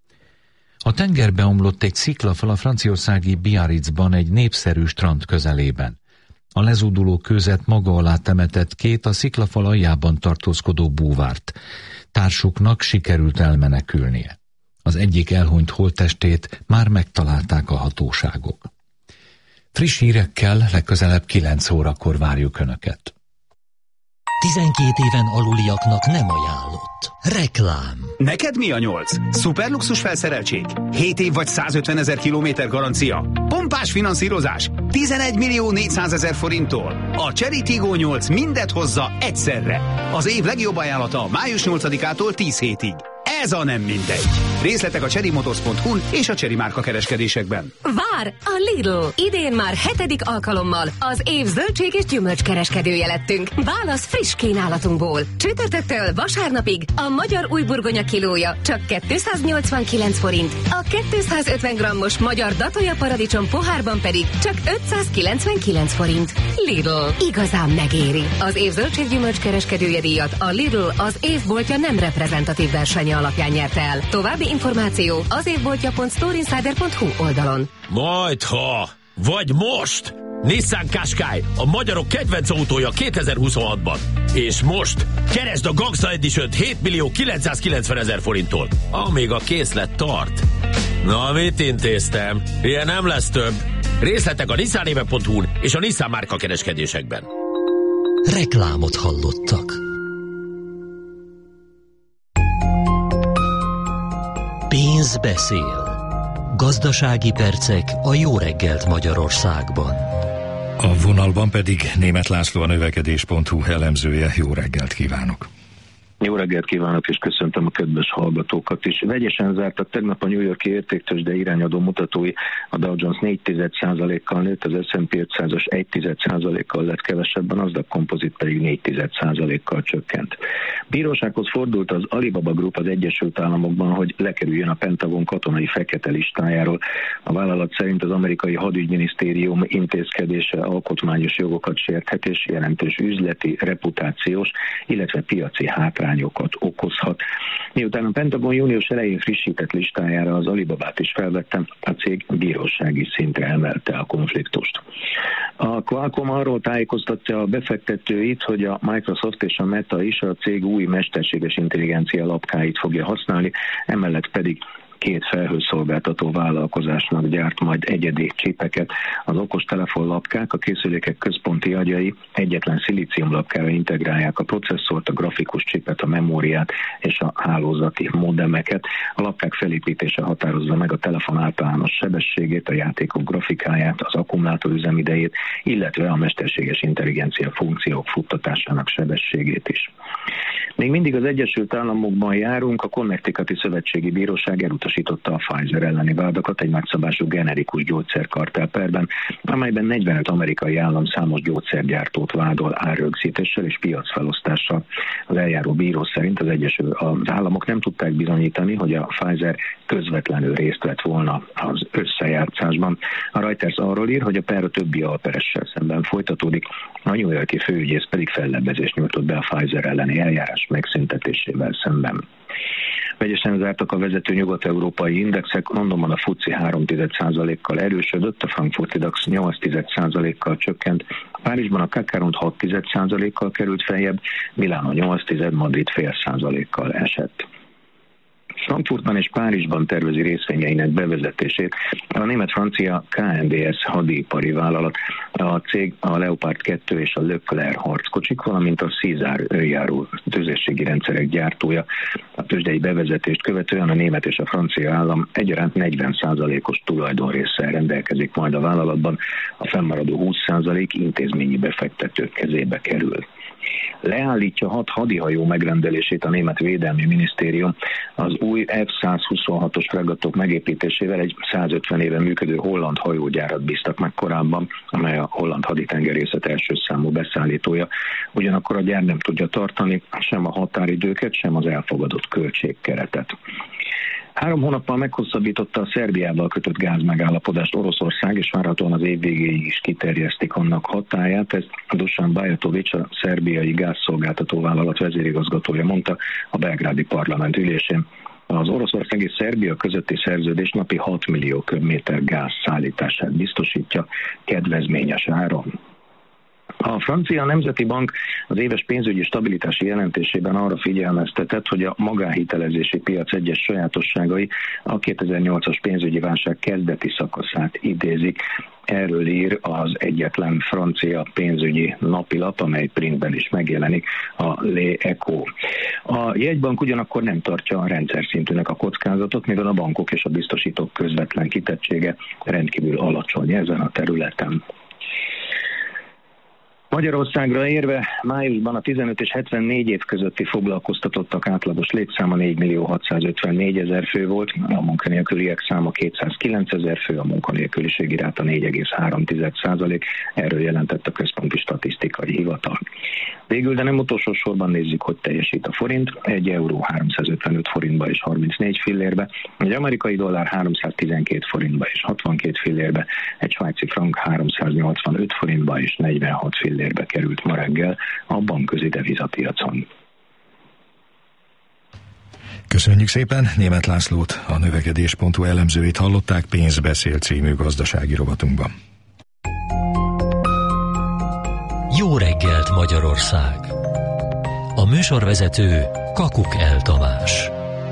A tengerbe omlott egy sziklafal a franciaországi Biarritzban egy népszerű strand közelében. A lezúduló kőzet maga alá temetett két a sziklafal aljában tartózkodó búvárt. Társuknak sikerült elmenekülnie. Az egyik elhunyt holttestét már megtalálták a hatóságok. Friss hírekkel legközelebb kilenc órakor várjuk Önöket. tizenkét éven aluliaknak nem ajánlott. Reklám. Neked mi a nyolc? Szuperluxus felszereltség? hét év vagy százötven kilométer garancia? Pompás finanszírozás? tizenegy millió négyszázezer forinttól. A Chery Tiggo nyolc mindet hozza egyszerre. Az év legjobb ajánlata május nyolcadikától tíz hétig. Ez a nem mindegy. Részletek a chery motors pont hu és a Chery márka kereskedésekben. Vár a Lidl! Idén már hetedik alkalommal az év zöldség és gyümölcs kereskedője lettünk. Válasz friss kínálatunkból. Csütörtöktől vasárnapig a magyar újburgonya kilója csak kétszáznyolcvankilenc forint, a kétszázötven grammos magyar datolja paradicsom pohárban pedig csak ötszázkilencvenkilenc forint. Lidl. Igazán megéri. Az év zöldség gyümölcs kereskedője díjat a Lidl az évboltja nem reprezentatív versenye alapján nyerte el. További információ az évboltja pont storeinsider pont hu oldalon. Majdha, vagy most! Nissan Qashqai, a magyarok kedvenc autója kétezer-huszonhatban. És most keresd a Gangsta Edition-t hét millió kilencszázkilencvenezer forinttól, amíg a készlet tart. Na, mit intéztem? Ilyen nem lesz több. Részletek a nissan pont hu és a Nissan márka kereskedésekben. Reklámot hallottak. Pénz beszél. Gazdasági percek a Jó reggelt Magyarországban. A vonalban pedig Németh László, a növekedés pont hu elemzője. Jó reggelt kívánok! Jó reggelt kívánok, és köszöntöm a kedves hallgatókat is. Vegyesen zártak tegnap a New York-i értéktőzsde irányadó mutatói. A Dow Jones négy egész egy százalékkal nőtt, az es and pé ötszázas egy egész egy százalékkal lett kevesebb, a Nasdaq Composite pedig négy egész egy százalékkal csökkent. Bírósághoz fordult az Alibaba Group az Egyesült Államokban, hogy lekerüljön a Pentagon katonai fekete listájáról. A vállalat szerint az amerikai hadügyminisztérium intézkedése alkotmányos jogokat sérthet és jelentős üzleti, reputációs, illetve piaci hátrányt hátrányokat okozhat. Miután a Pentagon június elején frissített listájára az Alibabát is felvettem, a cég bírósági szintre emelte a konfliktust. A Qualcomm arról tájékoztatja a befektetőit, hogy a Microsoft és a Meta is a cég új mesterséges intelligencia lapkáit fogja használni, emellett pedig két felhőszolgáltató vállalkozásnak gyárt majd egyedi csipeket. Az okostelefon lapkák, a készülékek központi agyai egyetlen szilíciumlapkára integrálják a processzort, a grafikus csipet, a memóriát és a hálózati modemeket. A lapkák felépítése határozza meg a telefon általános sebességét, a játékok grafikáját, az akkumulátor üzemidejét, illetve a mesterséges intelligencia funkciók futtatásának sebességét is. Még mindig az Egyesült Államokban járunk, a Connecticuti Szövetségi Bíróság elutasította a Pfizer elleni vádakat egy nagyszabású generikus gyógyszerkartelperben, amelyben negyvenöt amerikai állam számos gyógyszergyártót vádol árrögzítéssel és piacfelosztással. Az eljáró bíró szerint az Egyesült az államok nem tudták bizonyítani, hogy a Pfizer közvetlenül részt vett volna az összejátszásban. A Reuters arról ír, hogy a per a többi alperessel szemben folytatódik, a New York-i főügyész pedig fellebbezést nyújtott be a Pfizer elleni eljárás megszüntetésével szemben. Vegyesen zártak a vezető nyugat-európai indexek, Londonban a FTSE három egész egy százalékkal erősödött, a frankfurti DAX nyolc egész egy százalékkal csökkent, Párizsban a CAC hat egész egy százalékkal került feljebb, Milánó nyolc egész egy, Madrid fél százalékkal esett. Frankfurtban és Párizsban tervezi részvényeinek bevezetését a német-francia ká en dé es hadipari vállalat, a cég a Leopard kettő és a Leclerc harckocsik, valamint a Caesar őrjáró tüzérségi rendszerek gyártója. A tőzsdei bevezetést követően a német és a francia állam egyaránt negyven százalékos tulajdonrésszel rendelkezik majd a vállalatban, a fennmaradó húsz százalék intézményi befektetők kezébe kerül. Leállítja hat hadihajó megrendelését a német védelmi minisztérium. Az új ef száz huszonhatos fregattok megépítésével egy százötven éve működő holland hajógyárat bíztak meg korábban, amely a holland haditengerészet első számú beszállítója. Ugyanakkor a gyár nem tudja tartani sem a határidőket, sem az elfogadott költségkeretet. Három hónappal meghosszabbította a Szerbiával kötött gázmegállapodást Oroszország, és várhatóan az év végéig is kiterjesztik annak hatályát. Ezt Dusan Bajatovics, a szerbiai gázszolgáltató vállalat vezérigazgatója mondta a belgrádi parlament ülésén. Az Oroszország és Szerbia közötti szerződés napi hat millió köbméter gáz szállítását biztosítja kedvezményes áron. A Francia Nemzeti Bank az éves pénzügyi stabilitási jelentésében arra figyelmeztetett, hogy a magánhitelezési piac egyes sajátosságai a kétezer-nyolcas pénzügyi válság kezdeti szakaszát idézik. Erről ír az egyetlen francia pénzügyi napilap, amely printben is megjelenik, a L'Echo. A jegybank ugyanakkor nem tartja a rendszer szintűnek a kockázatot, mivel a bankok és a biztosítók közvetlen kitettsége rendkívül alacsony ezen a területen. Magyarországra érve májusban a tizenöt és hetvennégy év közötti foglalkoztatottak átlagos létszáma négy millió hatszázötvennégy ezer fő volt, a munkanélküliek száma kétszázkilenc ezer fő, a munkanélküliségi ráta négy egész három százalék, erről jelentett a Központi Statisztikai Hivatal. Végül, de nem utolsó sorban nézzük, hogy teljesít a forint, egy euró háromszázötvenöt forintba és harmincnégy fillérbe, egy amerikai dollár háromszáztizenkét forintba és hatvankét fillérbe, egy svájci frank háromszáznyolcvanöt forintba és negyvenhat fillérbe került ma reggel a bankközi devizapiacon. Köszönjük szépen, Németh Lászlót, a növekedés pont hu elemzőit hallották Pénzbeszél című gazdasági rovatunkban. Jó reggelt Magyarország! A műsorvezető Kakukel Tamás.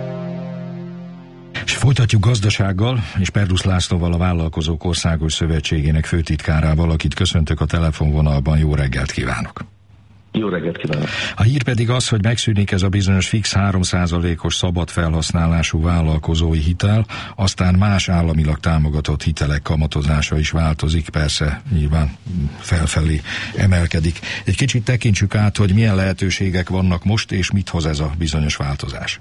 És folytatjuk gazdasággal, és Perdusz Lászlóval, a Vállalkozók Országos Szövetségének főtitkárával, akit köszöntök a telefonvonalban. Jó reggelt kívánok! Jó reggelt kívánok! A hír pedig az, hogy megszűnik ez a bizonyos fix három százalékos szabad felhasználású vállalkozói hitel, aztán más államilag támogatott hitelek kamatozása is változik, persze nyilván felfelé emelkedik. Egy kicsit tekintsük át, hogy milyen lehetőségek vannak most, és mit hoz ez a bizonyos változás.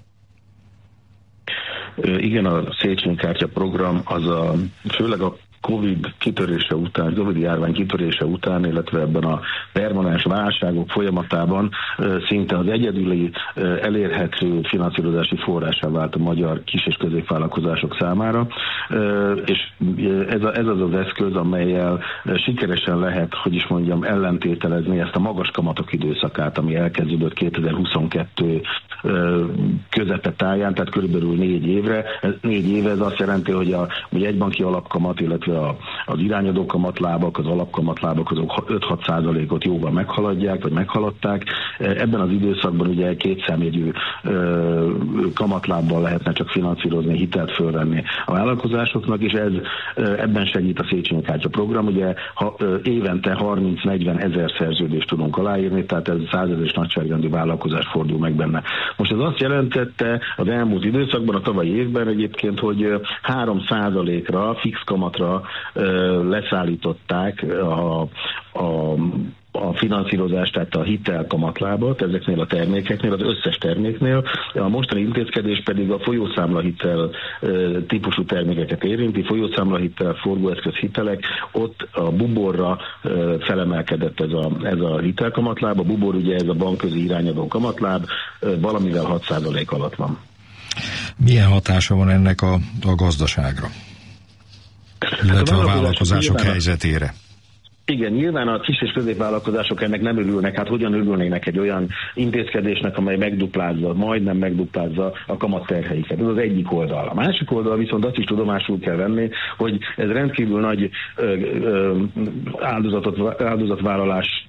Igen, a Széchenyi kártya program az a, főleg a Covid kitörése után, Covid járvány kitörése után, illetve ebben a permanens válságok folyamatában szinte az egyedüli elérhető finanszírozási forrásá vált a magyar kis- és középvállalkozások számára, és ez, a, ez az az eszköz, amellyel sikeresen lehet, hogy is mondjam, ellentételezni ezt a magas kamatok időszakát, ami elkezdődött kétezer-huszonkettő közepe táján, tehát körülbelül négy évre. Ez, négy éve ez azt jelenti, hogy a ugye egybanki alapkamat, illetve a, az irányadó kamatlábak, az alapkamatlábak azok öt-hat százalékot jóval meghaladják, vagy meghaladták. Ebben az időszakban ugye kétszámjegyű kamatlábbal lehetne csak finanszírozni, hitelt fölvenni a vállalkozásoknak, és ez ebben segít a Széchenyi kártya program. Ugye ha, évente harminc-negyven ezer szerződést tudunk aláírni, tehát ez százezeres nagyságrendű vállalkozás fordul meg benne. Most ez azt jelentette az elmúlt időszakban, a tavalyi évben egyébként, hogy három százalékra, fix kamatra leszállították a, a a finanszírozást, tehát a hitelkamatlábat ezeknél a termékeknél, az összes terméknél. A mostani intézkedés pedig a folyószámlahitel típusú termékeket érinti, folyószámlahitel, forgóeszköz hitelek, ott a buborra felemelkedett ez a, ez a hitelkamatláb, a bubor ugye ez a bankközi irányadó kamatláb, valamivel hat százalék alatt van. Milyen hatása van ennek a, a gazdaságra? Illetve a vállalkozások helyzetére? Igen, nyilván a kis és középvállalkozások ennek nem örülnek, hát hogyan örülnének egy olyan intézkedésnek, amely megduplázza, majdnem megduplázza a kamatterheiket. Ez az egyik oldal. A másik oldal viszont azt is tudomásul kell venni, hogy ez rendkívül nagy ö, ö, áldozatot, áldozatvállalást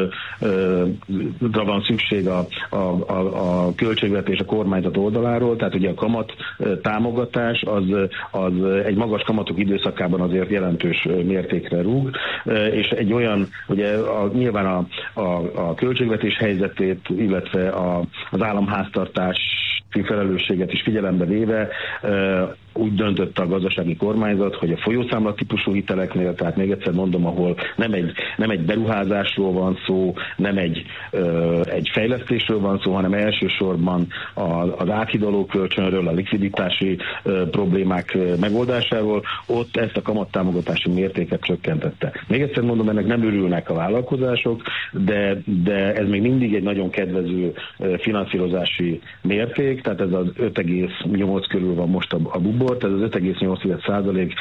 van szükség a, a, a, a költségvetés a kormányzat oldaláról, tehát ugye a kamat támogatás az, az egy magas kamatok időszakában azért jelentős mértékre rúg, és egy olyan, ugye a, nyilván a, a, a költségvetés helyzetét, illetve a, az államháztartás felelősséget is figyelembe véve úgy döntött a gazdasági kormányzat, hogy a folyószámla típusú hiteleknél, tehát még egyszer mondom, ahol nem egy, nem egy beruházásról van szó, nem egy, ö, egy fejlesztésről van szó, hanem elsősorban a, az áthidaló kölcsönről, a likviditási ö, problémák ö, megoldásáról, ott ezt a kamattámogatási mértéket csökkentette. Még egyszer mondom, ennek nem örülnek a vállalkozások, de, de ez még mindig egy nagyon kedvező ö, finanszírozási mérték, tehát ez az öt egész nyolc körül van most a, a bubor, ez az öt egész nyolc százalék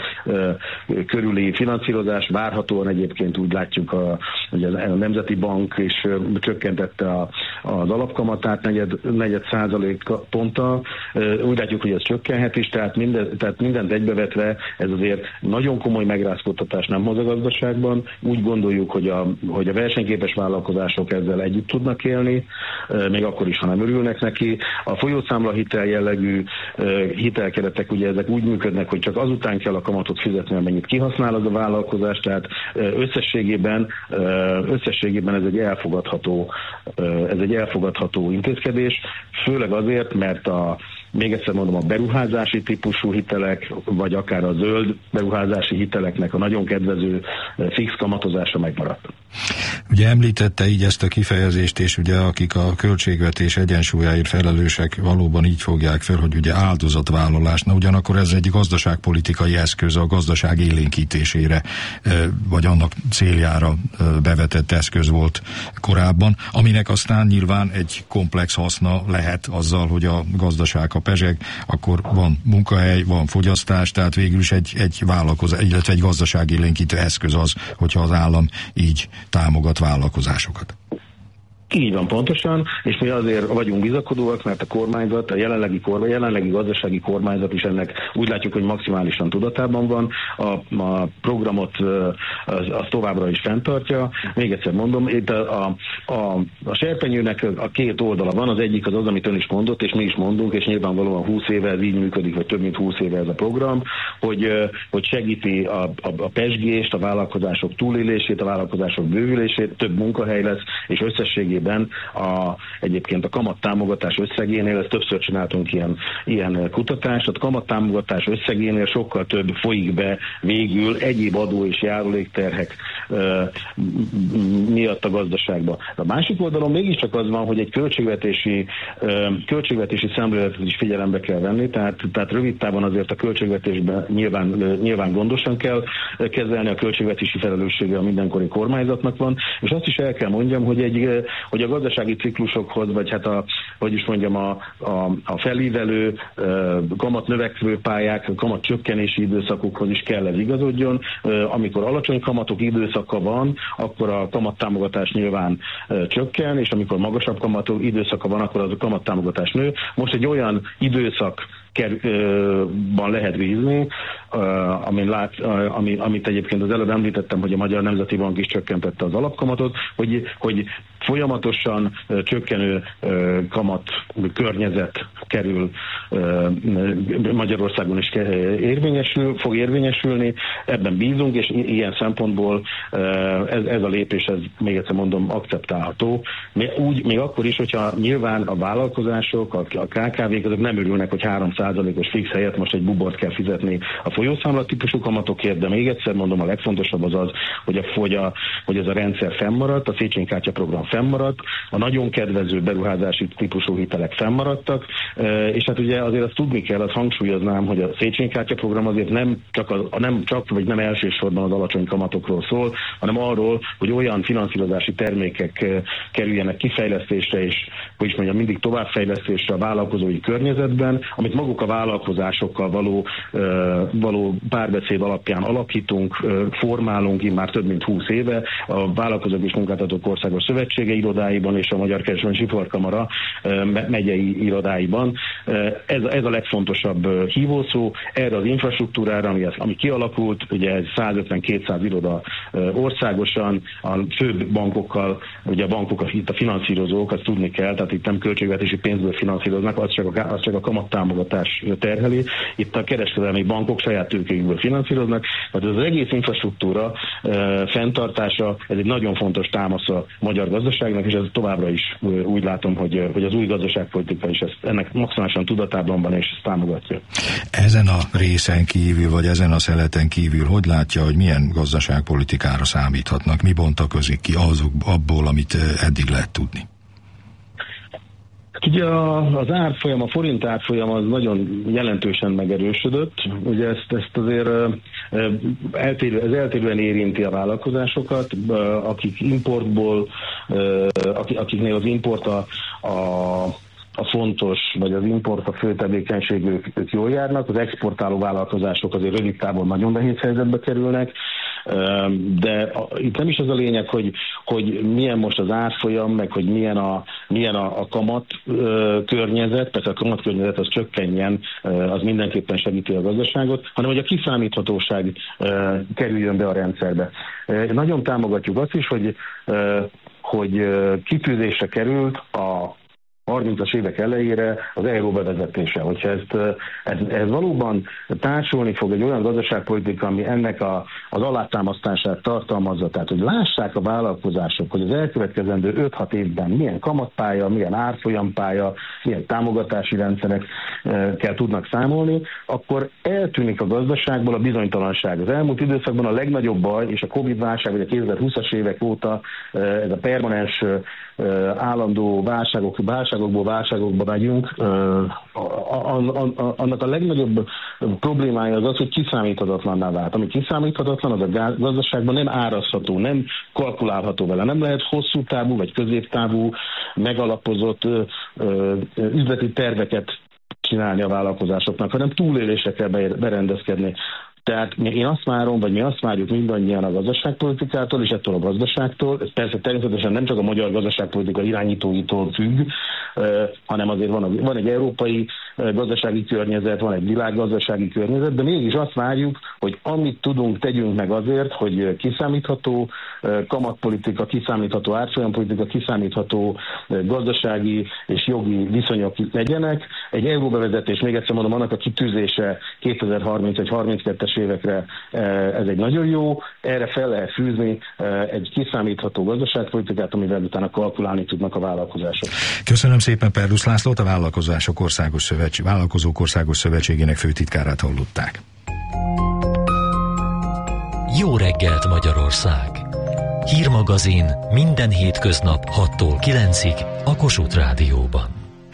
körüli finanszírozás, várhatóan egyébként úgy látjuk, a, hogy a Nemzeti Bank is csökkentette a, az alapkamatát negyed, negyed százalék ponttal, úgy látjuk, hogy ez csökkenhet is, tehát, minden, tehát mindent egybevetve ez azért nagyon komoly megrázkódtatás nem hoz a gazdaságban, úgy gondoljuk, hogy a, hogy a versenyképes vállalkozások ezzel együtt tudnak élni, még akkor is, ha nem örülnek neki. A folyószámla hitel jellegű hitelkeretek ugye ezek úgy működnek, hogy csak azután kell a kamatot fizetni, amennyit kihasznál az a vállalkozás, tehát összességében, összességében ez egy elfogadható, ez egy elfogadható intézkedés, főleg azért, mert a még egyszer mondom, a beruházási típusú hitelek, vagy akár a zöld beruházási hiteleknek a nagyon kedvező fix kamatozása megmaradt. Ugye említette így ezt a kifejezést, és ugye akik a költségvetés egyensúlyáért felelősek valóban így fogják fel, hogy ugye áldozatvállalás, na ugyanakkor ez egy gazdaságpolitikai eszköz a gazdaság élénkítésére, vagy annak céljára bevetett eszköz volt korábban, aminek aztán nyilván egy komplex haszna lehet azzal, hogy a gazdaság pezseg, akkor van munkahely, van fogyasztás, tehát végül is egy, egy vállalkozás, illetve egy gazdaságélénkítő eszköz az, hogyha az állam így támogat vállalkozásokat. Így van pontosan, és mi azért vagyunk bizakodóak, mert a kormányzat, a jelenlegi, kormány, jelenlegi gazdasági kormányzat is ennek úgy látjuk, hogy maximálisan tudatában van, a, a programot az, az továbbra is fenntartja. Még egyszer mondom, itt a, a, a, a serpenyőnek a két oldala van, az egyik az az, amit ön is mondott, és mi is mondunk, és nyilvánvalóan húsz éve ez így működik, vagy több mint húsz éve ez a program, hogy, hogy segíti a, a, a pezsgést, a vállalkozások túlélését, a vállalkozások bővülését, több munkahely lesz, és összességében A, egyébként a kamattámogatás összegénél, ezt többször csináltunk ilyen, ilyen kutatást, a kamattámogatás összegénél sokkal több folyik be végül egyéb adó és járulékterhek uh, miatt a gazdaságba. A másik oldalon mégiscsak az van, hogy egy költségvetési, uh, költségvetési szemléletet is figyelembe kell venni, tehát, tehát rövid távon azért a költségvetésben nyilván, nyilván gondosan kell kezelni, a költségvetési felelőssége a mindenkori kormányzatnak van, és azt is el kell mondjam, hogy egy hogy a gazdasági ciklusokhoz, vagy hát a, hogy is mondjam, a, a, a felívelő, kamat növekvő pályák, kamat csökkenési időszakokhoz is kell ez igazodjon. Amikor alacsony kamatok időszaka van, akkor a kamat kamattámogatás nyilván e, csökken, és amikor magasabb kamatú időszaka van, akkor az a kamattámogatás nő. Most egy olyan időszak ban lehet bízni, amin lát, ami, amit egyébként az előbb említettem, hogy a Magyar Nemzeti Bank is csökkentette az alapkamatot, hogy, hogy folyamatosan csökkenő kamat környezet kerül Magyarországon is érvényesül, fog érvényesülni, ebben bízunk, és ilyen szempontból ez, ez a lépés, ez még egyszer mondom, akceptálható. Úgy, még akkor is, hogyha nyilván a vállalkozások, a ká ká vék, azok nem örülnek, hogy három százalékos fix helyett most egy bubort kell fizetni a folyószámla típusú kamatokért, de még egyszer mondom, a legfontosabb az az, hogy, a, hogy, a, hogy ez a rendszer fennmaradt, a Széchenyi kártya program fennmaradt, a nagyon kedvező beruházási típusú hitelek fennmaradtak, és hát ugye azért azt tudni kell, azt hangsúlyoznám, hogy a Széchenyi kártya program azért nem csak, a, nem csak, vagy nem elsősorban az alacsony kamatokról szól, hanem arról, hogy olyan finanszírozási termékek kerüljenek kifejlesztésre, és hogy is mondjam, mindig továbbfejlesztésre a vállalkozói környezetben, amit maguk a vállalkozásokkal való, való párbeszéd alapján alakítunk, formálunk immár több mint húsz éve a Vállalkozók és Munkáltatók Országos Szövetsége irodáiban és a Magyar Kereskedelmi Iparkamara megyei irodáiban. Ez, ez a legfontosabb hívószó. Erre az infrastruktúrára, ami, ami kialakult, ugye százötven-kétszáz iroda országosan, a főbb bankokkal, ugye a bankok, itt a finanszírozók, azt tudni kell, tehát itt nem költségvetési pénzből finanszíroznak, az csak a, az csak a kamattámogatás terheli. Itt a kereskedelmi bankok saját tőkéjükből finanszíroznak, tehát az egész infrastruktúra e, fenntartása, ez egy nagyon fontos támasz a magyar gazdaságnak, és ez továbbra is úgy látom, hogy, hogy az új gazdaságpolitika is ezt, ennek maximálisan tudatában van, és ezt támogatja. Ezen a részen kívül, vagy ezen a szeleten kívül, hogy látja, hogy milyen gazdaságpolitikára számíthatnak? Mi bontakozik ki azok, abból, amit eddig lehet tudni? Ugye az árfolyam, a forint árfolyam az nagyon jelentősen megerősödött. Ugye ezt, ezt azért eltérő, ez eltérően érinti a vállalkozásokat, akik importból, akiknél az import a, a a fontos, vagy az import a fő tevékenység, ők, ők jól járnak, az exportáló vállalkozások azért rövid távon nagyon nehéz helyzetbe kerülnek, de itt nem is az a lényeg, hogy, hogy milyen most az árfolyam, meg hogy milyen a, milyen a, a kamat környezet, persze a kamat környezet az csökkenjen, az mindenképpen segíti a gazdaságot, hanem hogy a kiszámíthatóság kerüljön be a rendszerbe. Nagyon támogatjuk azt is, hogy, hogy kitűzésre került a harmincas évek elejére az euró bevezetése. Hogyha ezt, ez, ez valóban társulni fog egy olyan gazdaságpolitika, ami ennek a, az alátámasztását tartalmazza, tehát hogy lássák a vállalkozások, hogy az elkövetkezendő öt-hat évben milyen kamatpálya, milyen árfolyampálya, milyen támogatási rendszerekkel tudnak számolni, akkor eltűnik a gazdaságból a bizonytalanság. Az elmúlt időszakban a legnagyobb baj, és a Covid-válság, vagy a kétezer-húszas évek óta ez a permanens állandó válságok, válságokból válságokba megyünk, annak a legnagyobb problémája az az, hogy kiszámíthatatlanná vált. Ami kiszámíthatatlan, az a gazdaságban nem árazható, nem kalkulálható vele. Nem lehet hosszú távú vagy középtávú, megalapozott üzleti terveket csinálni a vállalkozásoknak, hanem túlélésre kell berendezkedni. Tehát én azt várom, vagy mi azt várjuk mindannyian a gazdaságpolitikától, és ettől a gazdaságtól, ez persze természetesen nem csak a magyar gazdaságpolitika irányítóitól függ, hanem azért van, van egy európai gazdasági környezet, van egy világgazdasági környezet, de mégis azt várjuk, hogy amit tudunk, tegyünk meg azért, hogy kiszámítható kamatpolitika, kiszámítható árfolyampolitika, kiszámítható gazdasági és jogi viszonyok legyenek. Egy euróbevezetés, még egyszer mondom, annak a kitűzése kétezer-harminc-harminckettes évekre ez egy nagyon jó, erre fel lehet fűzni egy kiszámítható gazdaságpolitikát, amivel utána kalkulálni tudnak a vállalkozások. Köszönöm szépen Perlusz Lászlót, a Vállalkozások Országos Szövetség, Vállalkozók Országos Szövetségének főtitkárát hallották. Jó reggelt Magyarország! Hírmagazin minden hétköznap hattól kilencig a Kossuth Rádióban.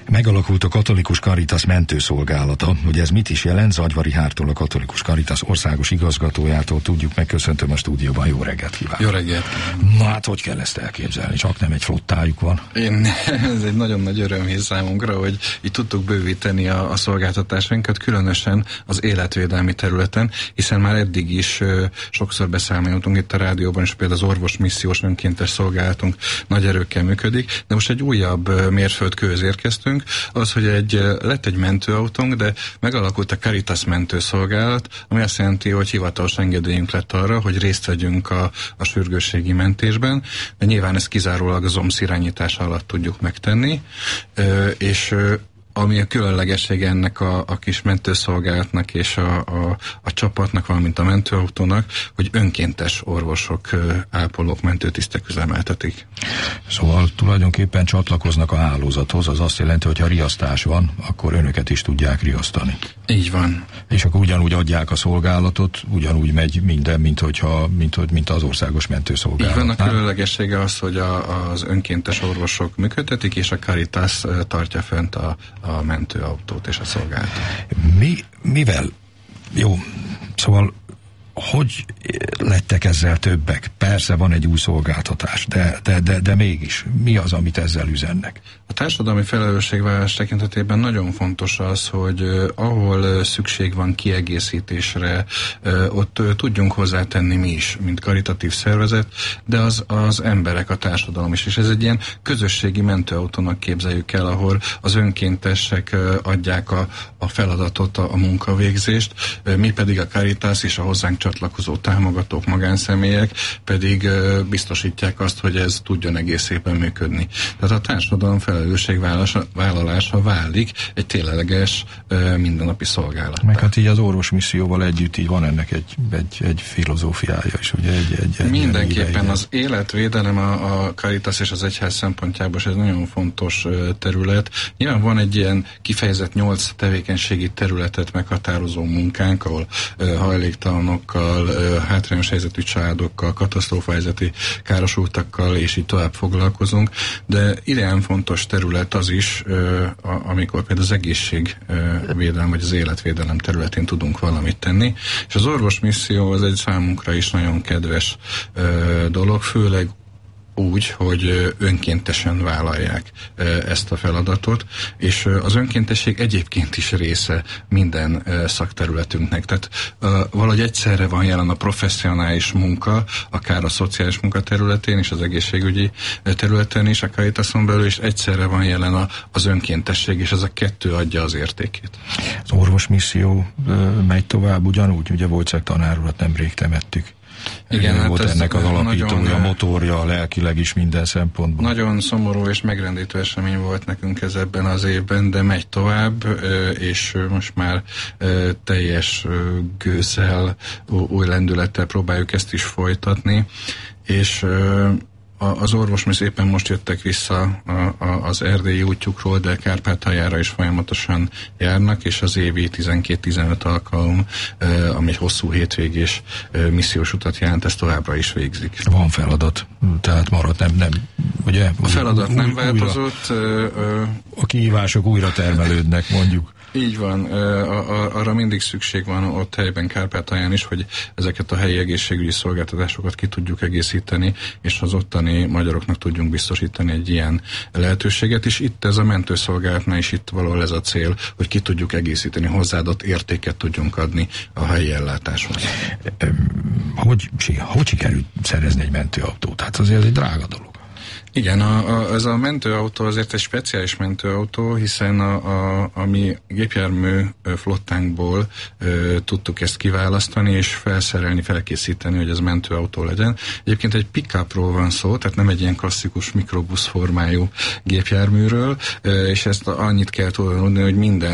Megalakult a Katolikus Caritas mentőszolgálata. Ugye ez mit is jelent? Zagyvari Hártól, a Katolikus Caritas országos igazgatójától tudjuk. Megköszöntöm a stúdióban. Jó reggelt kívánok! Jó reggelt! Na hát, hogy kell ezt elképzelni? Csak nem egy flottájuk van? Én, ez egy nagyon nagy öröm számunkra, hogy így tudtuk bővíteni a, a szolgáltatásainkat, különösen az életvédelmi területen, hiszen már eddig is ö, sokszor beszámoltunk itt a rádióban, és például az orvosmissziós önkéntes szolgálatunk nagy erőkkel működik, de most egy újabb ö, mérföldkőhöz érkeztünk, az, hogy egy, ö, lett egy mentőautónk, de megalakult a Caritas mentőszolgálat, ami azt jelenti, hogy hivatalos engedélyünk lett arra, hogy részt vegyünk a, a sürgősségi mentésben, de nyilván ezt kizárólag az o em es irányítása alatt tudjuk megtenni, ö, és ö, ami a különlegessége ennek a, a kis mentőszolgálatnak és a, a, a csapatnak, valamint a mentőautónak, hogy önkéntes orvosok, ápolók, mentőtisztek üzemeltetik. Szóval tulajdonképpen csatlakoznak a hálózathoz, az azt jelenti, hogy ha riasztás van, akkor önöket is tudják riasztani. Így van. És akkor ugyanúgy adják a szolgálatot, ugyanúgy megy minden, mint, hogyha, mint, mint az országos mentőszolgálat. Így van, a különlegessége az, hogy a, az önkéntes orvosok működtetik, és a Caritas tartja fent a a mentőautót és a szolgálatot. Mi, mivel? Jó, szóval hogy lettek ezzel többek? Persze van egy új szolgáltatás, de, de, de, de mégis mi az, amit ezzel üzennek? A társadalmi felelősségvállalás tekintetében nagyon fontos az, hogy uh, ahol uh, szükség van kiegészítésre, uh, ott uh, tudjunk hozzátenni mi is, mint karitatív szervezet, de az, az emberek, a társadalom is. És ez egy ilyen közösségi mentőautónak képzeljük el, ahol az önkéntesek uh, adják a, a feladatot, a, a munkavégzést, uh, mi pedig a Caritas és a hozzánk csatlakozó támogatók, magánszemélyek pedig uh, biztosítják azt, hogy ez tudjon egész szépen működni. Tehát a társadalom felelősségvállalása válik egy tényleges uh, mindennapi szolgálat. Meg hát így az orvosmisszióval együtt így van ennek egy, egy, egy filozófiája is, ugye? Egy, egy, egy Mindenképpen az életvédelem a, a Caritas és az egyház szempontjából ez nagyon fontos uh, terület. Nyilván van egy ilyen kifejezett nyolc tevékenységi területet meghatározó munkánk, ahol uh, hajléktalanokkal, uh, hátrányos helyzetű családokkal, katasztrófahelyzeti károsultakkal és így tovább foglalkozunk, de idén fontos terület az is, uh, amikor például az egészségvédelem vagy az életvédelem területén tudunk valamit tenni, és az orvosmisszió az egy számunkra is nagyon kedves uh, dolog, főleg úgy, hogy önkéntesen vállalják ezt a feladatot, és az önkéntesség egyébként is része minden szakterületünknek. Tehát valahogy egyszerre van jelen a professzionális munka, akár a szociális munka területén és az egészségügyi területen is, a Caritason belül, és egyszerre van jelen az önkéntesség, és ez a kettő adja az értékét. Az orvosmisszió megy tovább ugyanúgy, ugye Wojciech tanár urat nemrég temettük. Igen, hát volt ennek az alapítója, nagyon, motorja, lelkileg is minden szempontból. Nagyon szomorú és megrendítő esemény volt nekünk ez ebben az évben, de megy tovább, és most már teljes gőzzel, új lendülettel próbáljuk ezt is folytatni, és az orvosmisszió éppen most jöttek vissza a, a, az erdélyi útjukról, de Kárpátaljára is folyamatosan járnak, és az évi tizenkét-tizenöt alkalom, ami egy hosszú hétvégés missziós utat jelent, ezt továbbra is végzik. Van feladat, tehát maradt, nem, nem, ugye? A feladat új, nem változott. Újra, a kihívások újra termelődnek, mondjuk. Így van, arra mindig szükség van ott helyben Kárpátalján is, hogy ezeket a helyi egészségügyi szolgáltatásokat ki tudjuk egészíteni, és az ottani magyaroknak tudjunk biztosítani egy ilyen lehetőséget, és itt ez a mentőszolgálatnál is itt valahol ez a cél, hogy ki tudjuk egészíteni, hozzáadott értéket tudjunk adni a helyi ellátáshoz. Hogy, hogy sikerült szerezni egy mentőautót? Hát azért ez egy drága dolog. Igen, a, a, ez a mentőautó azért egy speciális mentőautó, hiszen a, a, a mi gépjármű flottánkból ö, tudtuk ezt kiválasztani, és felszerelni, felkészíteni, hogy ez mentőautó legyen. Egyébként egy pick-upról van szó, tehát nem egy ilyen klasszikus mikrobusz formájú gépjárműről, ö, és ezt annyit kell tudni, hogy minden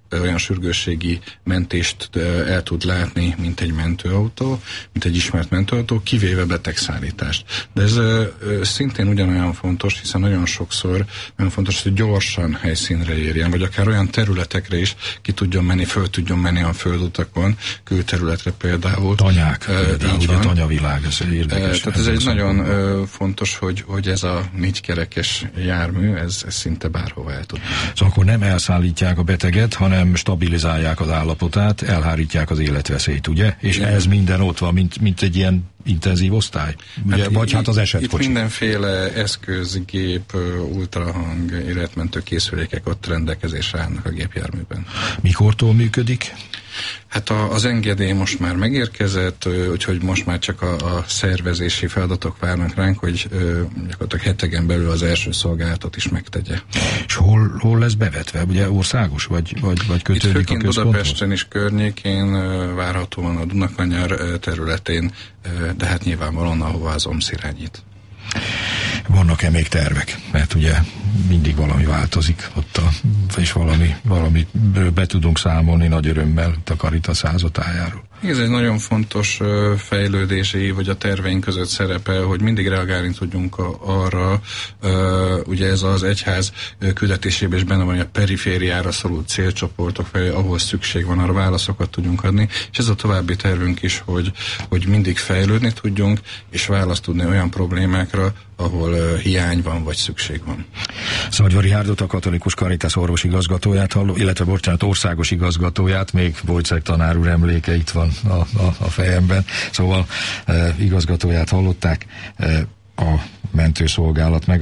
olyan sürgősségi mentést el tud látni, mint egy mentőautó, mint egy ismert mentőautó, kivéve betegszállítást. De ez szintén ugyanolyan fontos, hiszen nagyon sokszor nagyon fontos, hogy gyorsan helyszínre érjen, vagy akár olyan területekre is ki tudjon menni, föl tudjon menni a földutakon, külterületre például. Tanyák, például, ugye tanyavilág, ez érdekes. Tehát ez egy nagyon fontos, hogy, hogy ez a négykerekes jármű, ez, ez szinte bárhova el tud. Szóval akkor nem elszállítják a beteget, hanem stabilizálják az állapotát, elhárítják az életveszélyt, ugye? És igen, ez minden ott van, mint, mint egy ilyen intenzív osztály? Ugye? Hát vagy itt, hát az esetkocsi? Itt mindenféle eszköz, gép, ultrahang, életmentő készülékek ott rendelkezésre állnak a gépjárműben. Mikortól működik? Hát a, az engedély most már megérkezett, úgyhogy most már csak a, a szervezési feladatok várnak ránk, hogy ö, gyakorlatilag hetegen belül az első szolgálatot is megtegye. És hol, hol lesz bevetve? Ugye országos, vagy, vagy, vagy kötődik a központhoz? Itt Budapesten is környékén, várhatóan a Dunakanyar területén, de hát nyilvánvalóan ahova az o em es irányít. Vannak-e még tervek? Mert ugye mindig valami változik ott, a, és valami, valami be tudunk számolni nagy örömmel a Caritas házatájáról. Ez egy nagyon fontos fejlődési, vagy a terveink között szerepel, hogy mindig reagálni tudjunk a, arra, ugye ez az egyház küldetésében is benne van, hogy a perifériára szoruló célcsoportok felé, ahol szükség van, arra válaszokat tudjunk adni, és ez a további tervünk is, hogy, hogy mindig fejlődni tudjunk, és választ tudni olyan problémákra, ahol uh, hiány van, vagy szükség van. Szabagyvari Rihárdot, a Katolikus Caritas orvos igazgatóját halló, illetve bocsánat, országos igazgatóját, még Wojciech tanár úr emléke itt van a, a, a fejemben. Szóval uh, igazgatóját hallották, uh, a mentőszolgálat meg